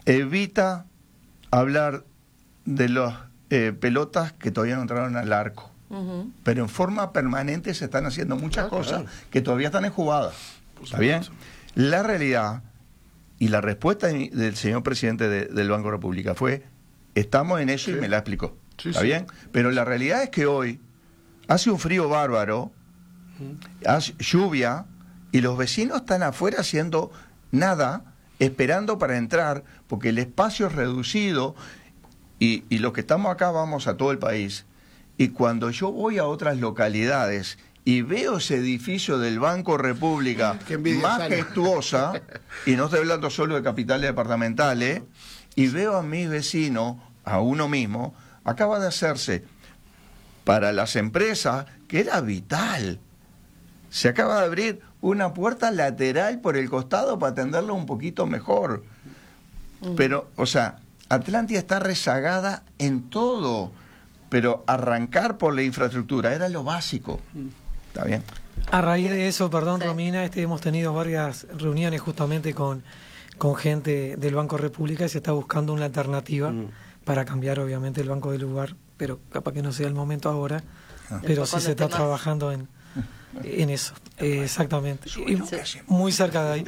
evita hablar de las eh, pelotas que todavía no entraron al arco. Uh-huh. Pero en forma permanente se están haciendo muchas ah, cosas claro. que todavía están en jugada. ¿Está bien? La realidad y la respuesta del señor presidente de, del Banco República fue: estamos en eso, sí. y me la explicó. Sí, ¿Está sí. bien? Pero la realidad es que hoy hace un frío bárbaro, uh-huh. hace lluvia, y los vecinos están afuera haciendo nada, esperando para entrar, porque el espacio es reducido, y, y los que estamos acá vamos a todo el país. Y cuando yo voy a otras localidades y veo ese edificio del Banco República majestuosa, y no estoy hablando solo de capitales departamentales, y veo a mis vecinos, a uno mismo, acaba de hacerse para las empresas, que era vital. Se acaba de abrir una puerta lateral por el costado para atenderlo un poquito mejor. Pero, o sea, Atlántida está rezagada en todo. Pero arrancar por la infraestructura era lo básico. ¿Está bien? A raíz de eso, perdón, sí. Romina, este, hemos tenido varias reuniones justamente con, con gente del Banco República y se está buscando una alternativa mm. para cambiar, obviamente, el banco de lugar, pero capaz que no sea el momento ahora, ah. pero sí se está temas. trabajando en, en eso. Eh, exactamente. Y muy cerca de ahí.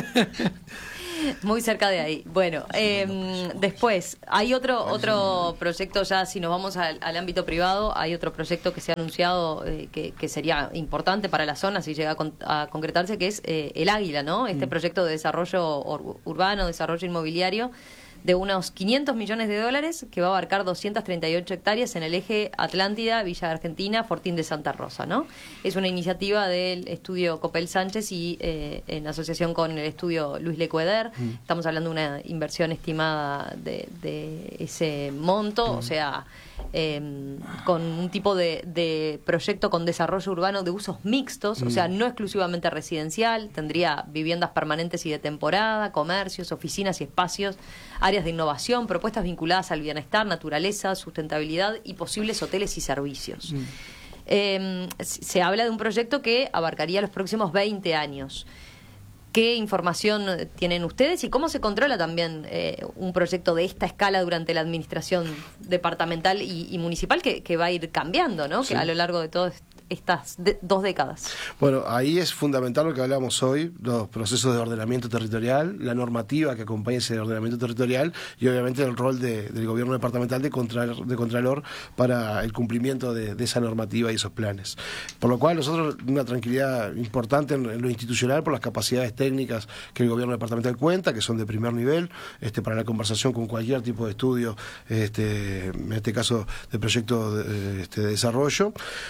Muy cerca de ahí. Bueno, eh, después, hay otro otro proyecto ya, si nos vamos al, al ámbito privado, hay otro proyecto que se ha anunciado eh, que, que sería importante para la zona si llega a, con, a concretarse, que es eh, el Águila, ¿no? Este mm. proyecto de desarrollo ur, urbano, desarrollo inmobiliario, de unos quinientos millones de dólares, que va a abarcar doscientas treinta y ocho hectáreas en el eje Atlántida, Villa Argentina, Fortín de Santa Rosa, ¿no? Es una iniciativa del estudio Copel Sánchez y eh, en asociación con el estudio Luis Lecueder. Mm. Estamos hablando de una inversión estimada de, de ese monto, mm. o sea, eh, con un tipo de, de proyecto con desarrollo urbano de usos mixtos, mm. o sea, no exclusivamente residencial, tendría viviendas permanentes y de temporada, comercios, oficinas y espacios, áreas de innovación, propuestas vinculadas al bienestar, naturaleza, sustentabilidad y posibles hoteles y servicios. Mm. Eh, se habla de un proyecto que abarcaría los próximos veinte años. ¿Qué información tienen ustedes y cómo se controla también eh, un proyecto de esta escala durante la administración departamental y, y municipal que, que va a ir cambiando, ¿no? Sí. Que a lo largo de todo estas de, dos décadas. Bueno, ahí es fundamental lo que hablamos hoy, los procesos de ordenamiento territorial, la normativa que acompaña ese ordenamiento territorial y obviamente el rol de, del gobierno departamental de, contralor, de Contralor para el cumplimiento de, de esa normativa y esos planes. Por lo cual nosotros una tranquilidad importante en, en lo institucional por las capacidades técnicas que el gobierno departamental cuenta, que son de primer nivel, este, para la conversación con cualquier tipo de estudio, este, en este caso de proyecto de, este, de desarrollo.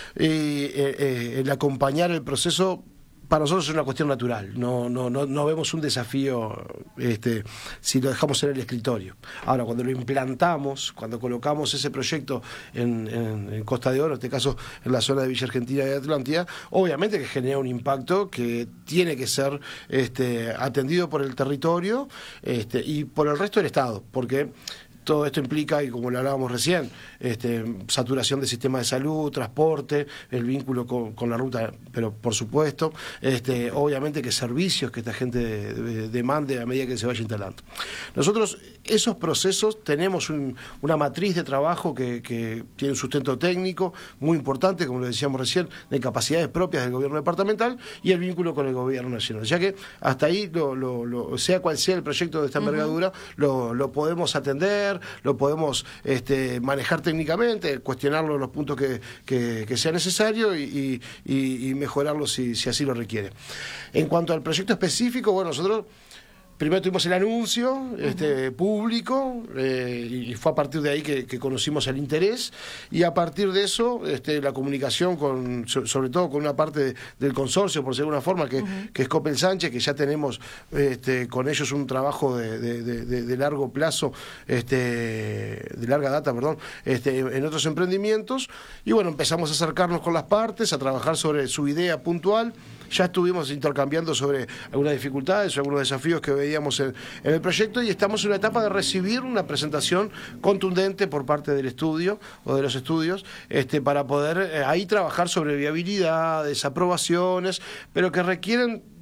Y Eh, eh, el acompañar el proceso para nosotros es una cuestión natural, no no no, no vemos un desafío este, si lo dejamos en el escritorio. Ahora, cuando lo implantamos, cuando colocamos ese proyecto en, en, en Costa de Oro, en este caso en la zona de Villa Argentina y de Atlántida, obviamente que genera un impacto que tiene que ser este, atendido por el territorio este, y por el resto del Estado, porque todo esto implica, y como lo hablábamos recién, este, saturación del sistema de salud, transporte, el vínculo con, con la ruta, pero por supuesto, este, obviamente que servicios que esta gente de, de, demande a medida que se vaya instalando. Nosotros, esos procesos, tenemos un, una matriz de trabajo que, que tiene un sustento técnico muy importante, como lo decíamos recién, de capacidades propias del gobierno departamental y el vínculo con el gobierno nacional. Ya que hasta ahí, lo, lo, lo, sea cual sea el proyecto de esta envergadura, uh-huh. lo, lo podemos atender, lo podemos este, manejar técnicamente, cuestionarlo en los puntos que, que, que sea necesario y, y, y mejorarlo si, si así lo requiere. En cuanto al proyecto específico, bueno, nosotros primero tuvimos el anuncio este, uh-huh. público eh, y fue a partir de ahí que, que conocimos el interés y a partir de eso este, la comunicación con sobre todo con una parte de, del consorcio, por decirlo de alguna forma, que, uh-huh. que es Copel Sánchez, que ya tenemos este, con ellos un trabajo de, de, de, de largo plazo, este, de larga data, perdón, este, en otros emprendimientos y bueno, empezamos a acercarnos con las partes, a trabajar sobre su idea puntual. Ya estuvimos intercambiando sobre algunas dificultades o algunos desafíos que veíamos en, en el proyecto y estamos en una etapa de recibir una presentación contundente por parte del estudio o de los estudios este, para poder eh, ahí trabajar sobre viabilidades, aprobaciones, pero que requieren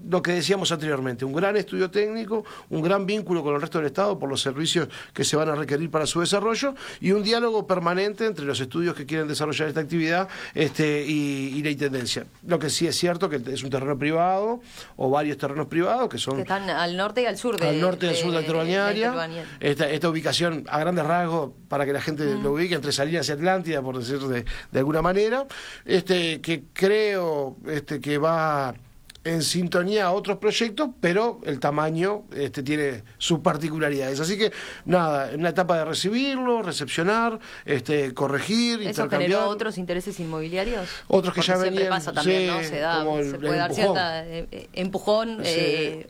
lo que decíamos anteriormente, un gran estudio técnico, un gran vínculo con el resto del Estado por los servicios que se van a requerir para su desarrollo y un diálogo permanente entre los estudios que quieren desarrollar esta actividad este, y, y la Intendencia. Lo que sí es cierto que es un terreno privado o varios terrenos privados que son... Que están al norte y al sur de... Al norte y al de, sur de Alto Balnearia. de Balnearia. Esta, esta ubicación, a grandes rasgos, para que la gente mm. lo ubique, entre Salinas y Atlántida, por decir de, de alguna manera, este, que creo este, que va en sintonía a otros proyectos, pero el tamaño este, tiene sus particularidades. Así que, nada, en una etapa de recibirlo, recepcionar, este, corregir, ¿Eso intercambiar. generó otros intereses inmobiliarios? Otros que Porque ya siempre venían... pasa también, sí, ¿no? Se da, el, se puede dar empujón. cierta eh, empujón... Sí. Eh,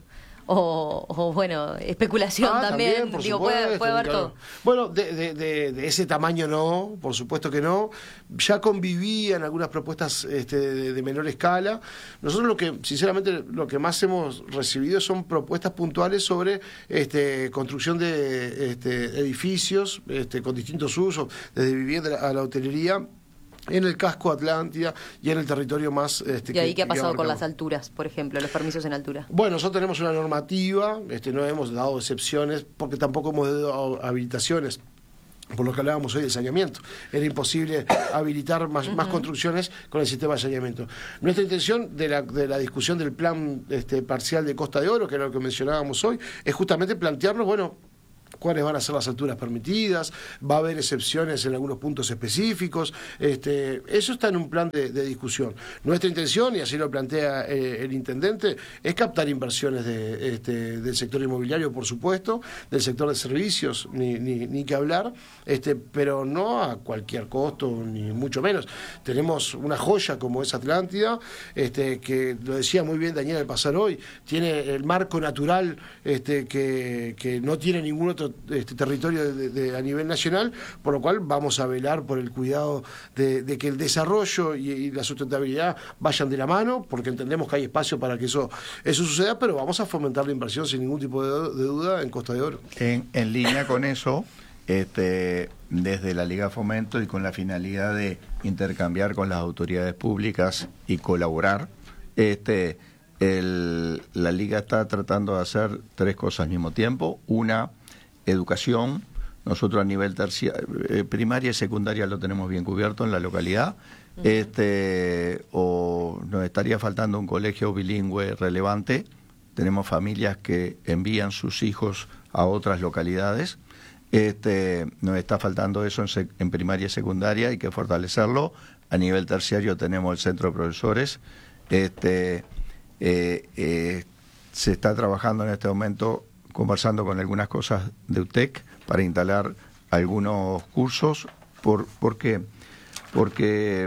O, o bueno, especulación ah, también, también por digo, supuesto, puede, puede haber claro. todo. Bueno, de, de, de, de ese tamaño no, por supuesto que no. Ya convivían algunas propuestas este, de, de menor escala. Nosotros lo que, sinceramente, lo que más hemos recibido son propuestas puntuales sobre este, construcción de este, edificios este, con distintos usos, desde vivienda a la hotelería, en el casco Atlántida y en el territorio más... Este, ¿Y ahí que, qué ha pasado que con las alturas, por ejemplo, los permisos en altura? Bueno, nosotros tenemos una normativa, este, no hemos dado excepciones, porque tampoco hemos dado habilitaciones, por lo que hablábamos hoy de saneamiento. Era imposible habilitar más, uh-huh. más construcciones con el sistema de saneamiento. Nuestra intención de la, de la discusión del plan este, parcial de Costa de Oro, que era lo que mencionábamos hoy, es justamente plantearnos, bueno, cuáles van a ser las alturas permitidas, va a haber excepciones en algunos puntos específicos, este, eso está en un plan de, de discusión. Nuestra intención, y así lo plantea eh, el intendente, es captar inversiones de, este, del sector inmobiliario, por supuesto, del sector de servicios, ni, ni, ni que hablar, este, pero no a cualquier costo, ni mucho menos. Tenemos una joya como es Atlántida, este, que lo decía muy bien Daniel al pasar hoy, tiene el marco natural este, que, que no tiene ningún otro Este territorio de, de, a nivel nacional, por lo cual vamos a velar por el cuidado de, de que el desarrollo y, y la sustentabilidad vayan de la mano, porque entendemos que hay espacio para que eso, eso suceda, pero vamos a fomentar la inversión sin ningún tipo de, de duda en Costa de Oro. En, en línea con eso, este, desde la Liga Fomento y con la finalidad de intercambiar con las autoridades públicas y colaborar, este, el, la Liga está tratando de hacer tres cosas al mismo tiempo. Una, educación. Nosotros a nivel terciario, eh, primaria y secundaria lo tenemos bien cubierto en la localidad. Uh-huh. Este, o nos estaría faltando un colegio bilingüe relevante. Tenemos familias que envían sus hijos a otras localidades. Este, nos está faltando eso en, sec- en primaria y secundaria, hay que fortalecerlo. A nivel terciario tenemos el centro de profesores. Este, eh, eh, se está trabajando en este momento, conversando con algunas cosas de U T E C para instalar algunos cursos. ¿Por, ¿por qué? Porque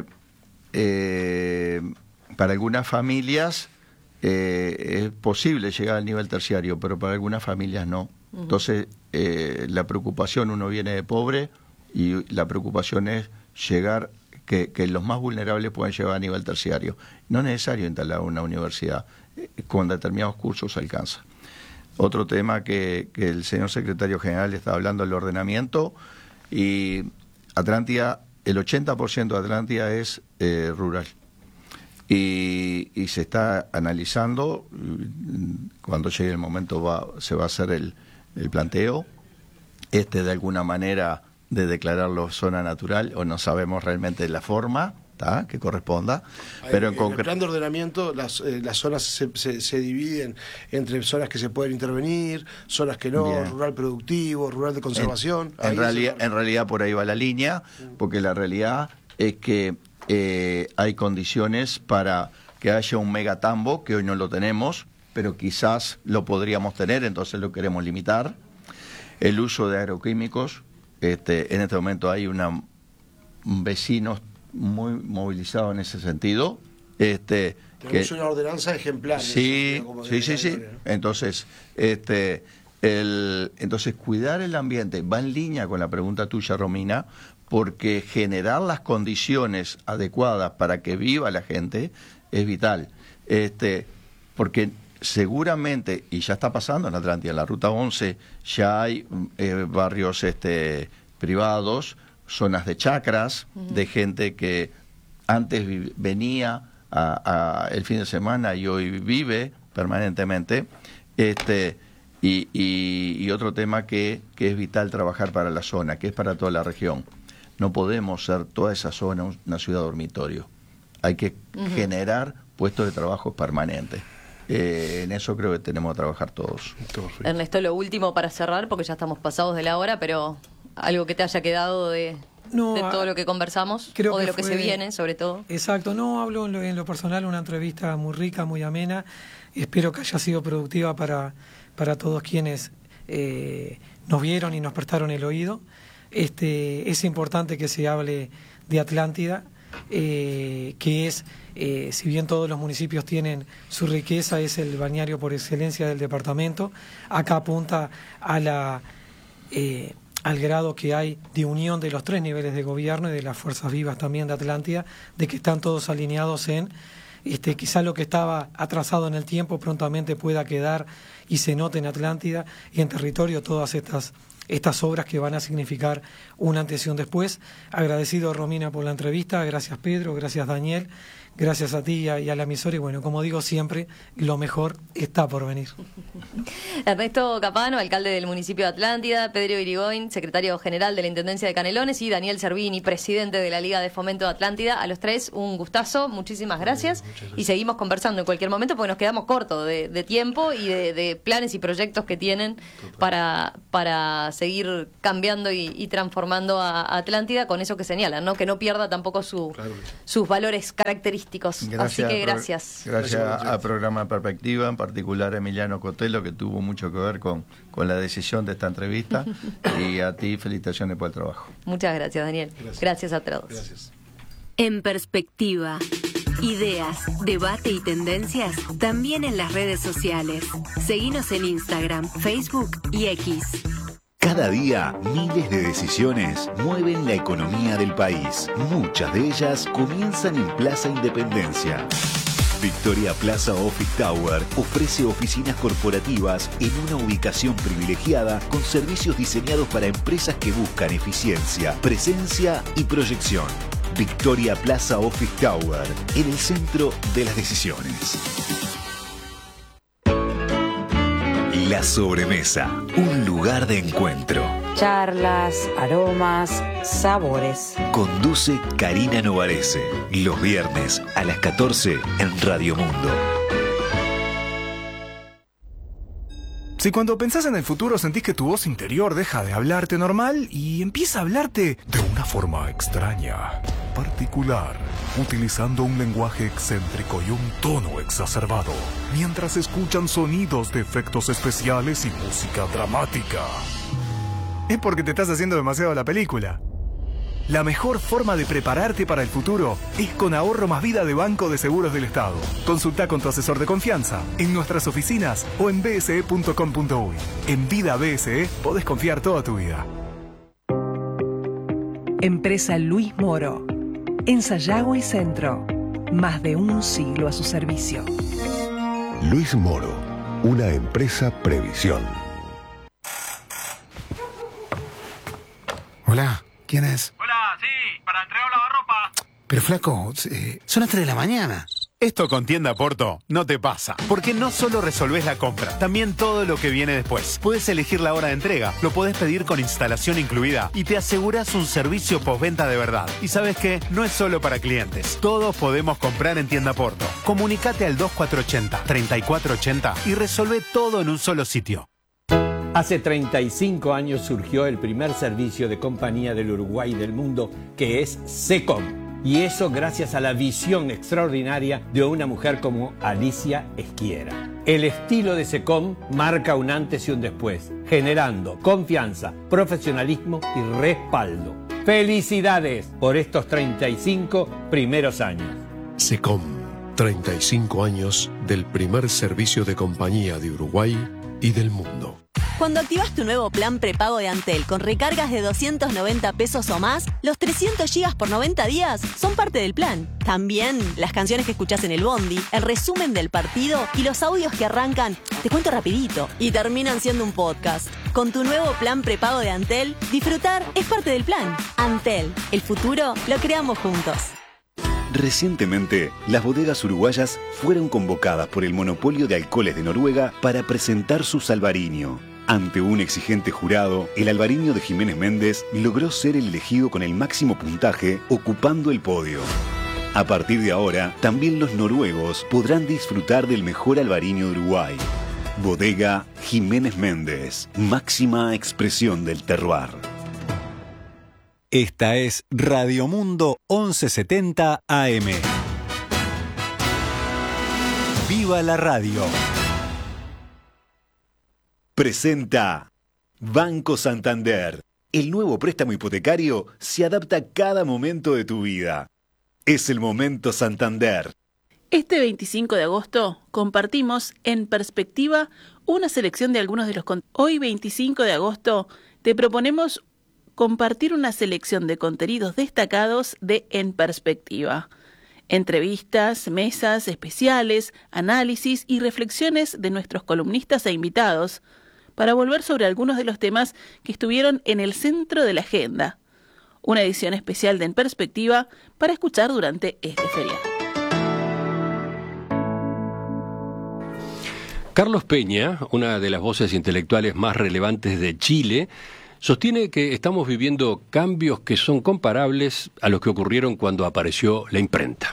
eh, para algunas familias eh, es posible llegar al nivel terciario, pero para algunas familias no. Uh-huh. Entonces, eh, la preocupación, uno viene de pobre y la preocupación es llegar, que, que los más vulnerables puedan llegar a nivel terciario. No es necesario instalar una universidad, eh, con determinados cursos se alcanza. Otro tema que, que el señor secretario general está hablando del ordenamiento, y Atlántida, el ochenta por ciento de Atlántida es eh, rural. Y, y se está analizando, cuando llegue el momento va, se va a hacer el, el planteo, este de alguna manera de declararlo zona natural, o no sabemos realmente la forma, ¿tá?, que corresponda, pero en, en concreto, el plan de ordenamiento las, eh, las zonas se, se, se dividen entre zonas que se pueden intervenir, zonas que no, bien, rural productivo, rural de conservación. En, en, realidad, en realidad por ahí va la línea, porque la realidad es que eh, hay condiciones para que haya un megatambo, que hoy no lo tenemos, pero quizás lo podríamos tener, entonces lo queremos limitar. El uso de agroquímicos, este, en este momento hay una vecinos muy movilizado en ese sentido. Este, Tenemos que, una ordenanza ejemplar. Sí, sí, sí, sí. Entonces, este, el, entonces cuidar el ambiente va en línea con la pregunta tuya, Romina, porque generar las condiciones adecuadas para que viva la gente es vital. Este, porque seguramente, y ya está pasando en Atlántida, en la Ruta once, ya hay eh, barrios este, privados, zonas de chacras, uh-huh, de gente que antes vi- venía a, a el fin de semana y hoy vive, permanentemente. Este, y, y, y otro tema que, que es vital trabajar para la zona, que es para toda la región. No podemos ser toda esa zona una ciudad dormitorio. Hay que uh-huh. generar puestos de trabajo permanentes. Eh, en eso creo que tenemos que trabajar todos. Ernesto, lo último para cerrar, porque ya estamos pasados de la hora, pero algo que te haya quedado de, no, de todo lo que conversamos, creo o de lo que, que se viene, sobre todo. Exacto, no hablo en lo, en lo personal, una entrevista muy rica, muy amena, y espero que haya sido productiva para, para todos quienes eh, nos vieron y nos prestaron el oído. Este, es importante que se hable de Atlántida, eh, que es, eh, si bien todos los municipios tienen su riqueza, es el balneario por excelencia del departamento. Acá apunta a la, eh, al grado que hay de unión de los tres niveles de gobierno y de las fuerzas vivas también de Atlántida, de que están todos alineados en, este, quizá lo que estaba atrasado en el tiempo prontamente pueda quedar y se note en Atlántida y en territorio todas estas estas obras que van a significar un antes y un después. Agradecido, Romina, por la entrevista. Gracias, Pedro. Gracias, Daniel. Gracias a ti y a, y a la emisora. Y bueno, como digo siempre, lo mejor está por venir. Ernesto Capano, alcalde del municipio de Atlántida, Pedro Irigoyen, secretario general de la Intendencia de Canelones, y Daniel Servini, presidente de la Liga de Fomento de Atlántida. A los tres, un gustazo. Muchísimas gracias. gracias. Y seguimos conversando en cualquier momento porque nos quedamos cortos de, de tiempo y de, de planes y proyectos que tienen para, para seguir cambiando y, y transformando a, a Atlántida con eso que señalan, ¿no? Que no pierda tampoco su, claro. sus valores característicos. Gracias, Así que gracias. Pro, gracias, gracias a Programa Perspectiva, en particular a Emiliano Cotelo, que tuvo mucho que ver con, con la decisión de esta entrevista. Y a ti, felicitaciones por el trabajo. Muchas gracias, Daniel. Gracias, gracias a todos. Gracias. En Perspectiva, ideas, debate y tendencias también en las redes sociales. Seguinos en Instagram, Facebook y X. Cada día, miles de decisiones mueven la economía del país. Muchas de ellas comienzan en Plaza Independencia. Victoria Plaza Office Tower ofrece oficinas corporativas en una ubicación privilegiada con servicios diseñados para empresas que buscan eficiencia, presencia y proyección. Victoria Plaza Office Tower, en el centro de las decisiones. La sobremesa, un lugar de encuentro. Charlas, aromas, sabores. Conduce Karina Novarese, los viernes a las catorce en Radio Mundo. Si cuando pensás en el futuro sentís que tu voz interior deja de hablarte normal y empieza a hablarte de una forma extraña, particular, utilizando un lenguaje excéntrico y un tono exacerbado, mientras escuchan sonidos de efectos especiales y música dramática, es porque te estás haciendo demasiado la película. La mejor forma de prepararte para el futuro es con Ahorro Más Vida de Banco de Seguros del Estado. Consulta con tu asesor de confianza en nuestras oficinas o en b s e punto com punto u y. En Vida B S E podés confiar toda tu vida. Empresa Luis Moro. En Sayago y Centro. Más de un siglo a su servicio. Luis Moro. Una empresa Previsión. Hola, ¿quién es? Hola, sí, para entregar lavarropa. Pero flaco, eh, son las tres de la mañana. Esto con Tienda Porto no te pasa, porque no solo resolvés la compra, también todo lo que viene después. Puedes elegir la hora de entrega, lo podés pedir con instalación incluida y te asegurás un servicio postventa de verdad. Y ¿sabes qué? No es solo para clientes, todos podemos comprar en Tienda Porto. Comunicate al dos cuatro ocho cero, tres cuatro ocho cero y resolvé todo en un solo sitio. Hace treinta y cinco años surgió el primer servicio de compañía del Uruguay y del mundo, que es SECOM. Y eso gracias a la visión extraordinaria de una mujer como Alicia Esquiera. El estilo de SECOM marca un antes y un después, generando confianza, profesionalismo y respaldo. ¡Felicidades por estos treinta y cinco primeros años! SECOM, treinta y cinco años del primer servicio de compañía de Uruguay y del mundo. Cuando activas tu nuevo plan prepago de Antel con recargas de doscientos noventa pesos o más, los trescientos gigas por noventa días son parte del plan. También las canciones que escuchás en el bondi, el resumen del partido y los audios que arrancan, te cuento rapidito, y terminan siendo un podcast. Con tu nuevo plan prepago de Antel, disfrutar es parte del plan. Antel, el futuro lo creamos juntos. Recientemente, las bodegas uruguayas fueron convocadas por el monopolio de alcoholes de Noruega para presentar su Albariño. Ante un exigente jurado, el Albariño de Jiménez Méndez logró ser el elegido con el máximo puntaje, ocupando el podio. A partir de ahora, también los noruegos podrán disfrutar del mejor Albariño de Uruguay. Bodega Jiménez Méndez, máxima expresión del terroir. Esta es Radio Mundo once setenta A M. ¡Viva la radio! Presenta Banco Santander. El nuevo préstamo hipotecario se adapta a cada momento de tu vida. Es el momento Santander. Este veinticinco de agosto compartimos En Perspectiva una selección de algunos de los... Con- Hoy veinticinco de agosto te proponemos compartir una selección de contenidos destacados de En Perspectiva. Entrevistas, mesas especiales, análisis y reflexiones de nuestros columnistas e invitados para volver sobre algunos de los temas que estuvieron en el centro de la agenda. Una edición especial de En Perspectiva para escuchar durante este feriado. Carlos Peña, una de las voces intelectuales más relevantes de Chile, sostiene que estamos viviendo cambios que son comparables a los que ocurrieron cuando apareció la imprenta.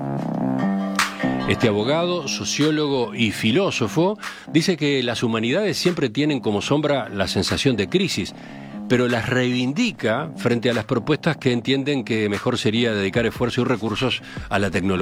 Este abogado, sociólogo y filósofo dice que las humanidades siempre tienen como sombra la sensación de crisis, pero las reivindica frente a las propuestas que entienden que mejor sería dedicar esfuerzo y recursos a la tecnología.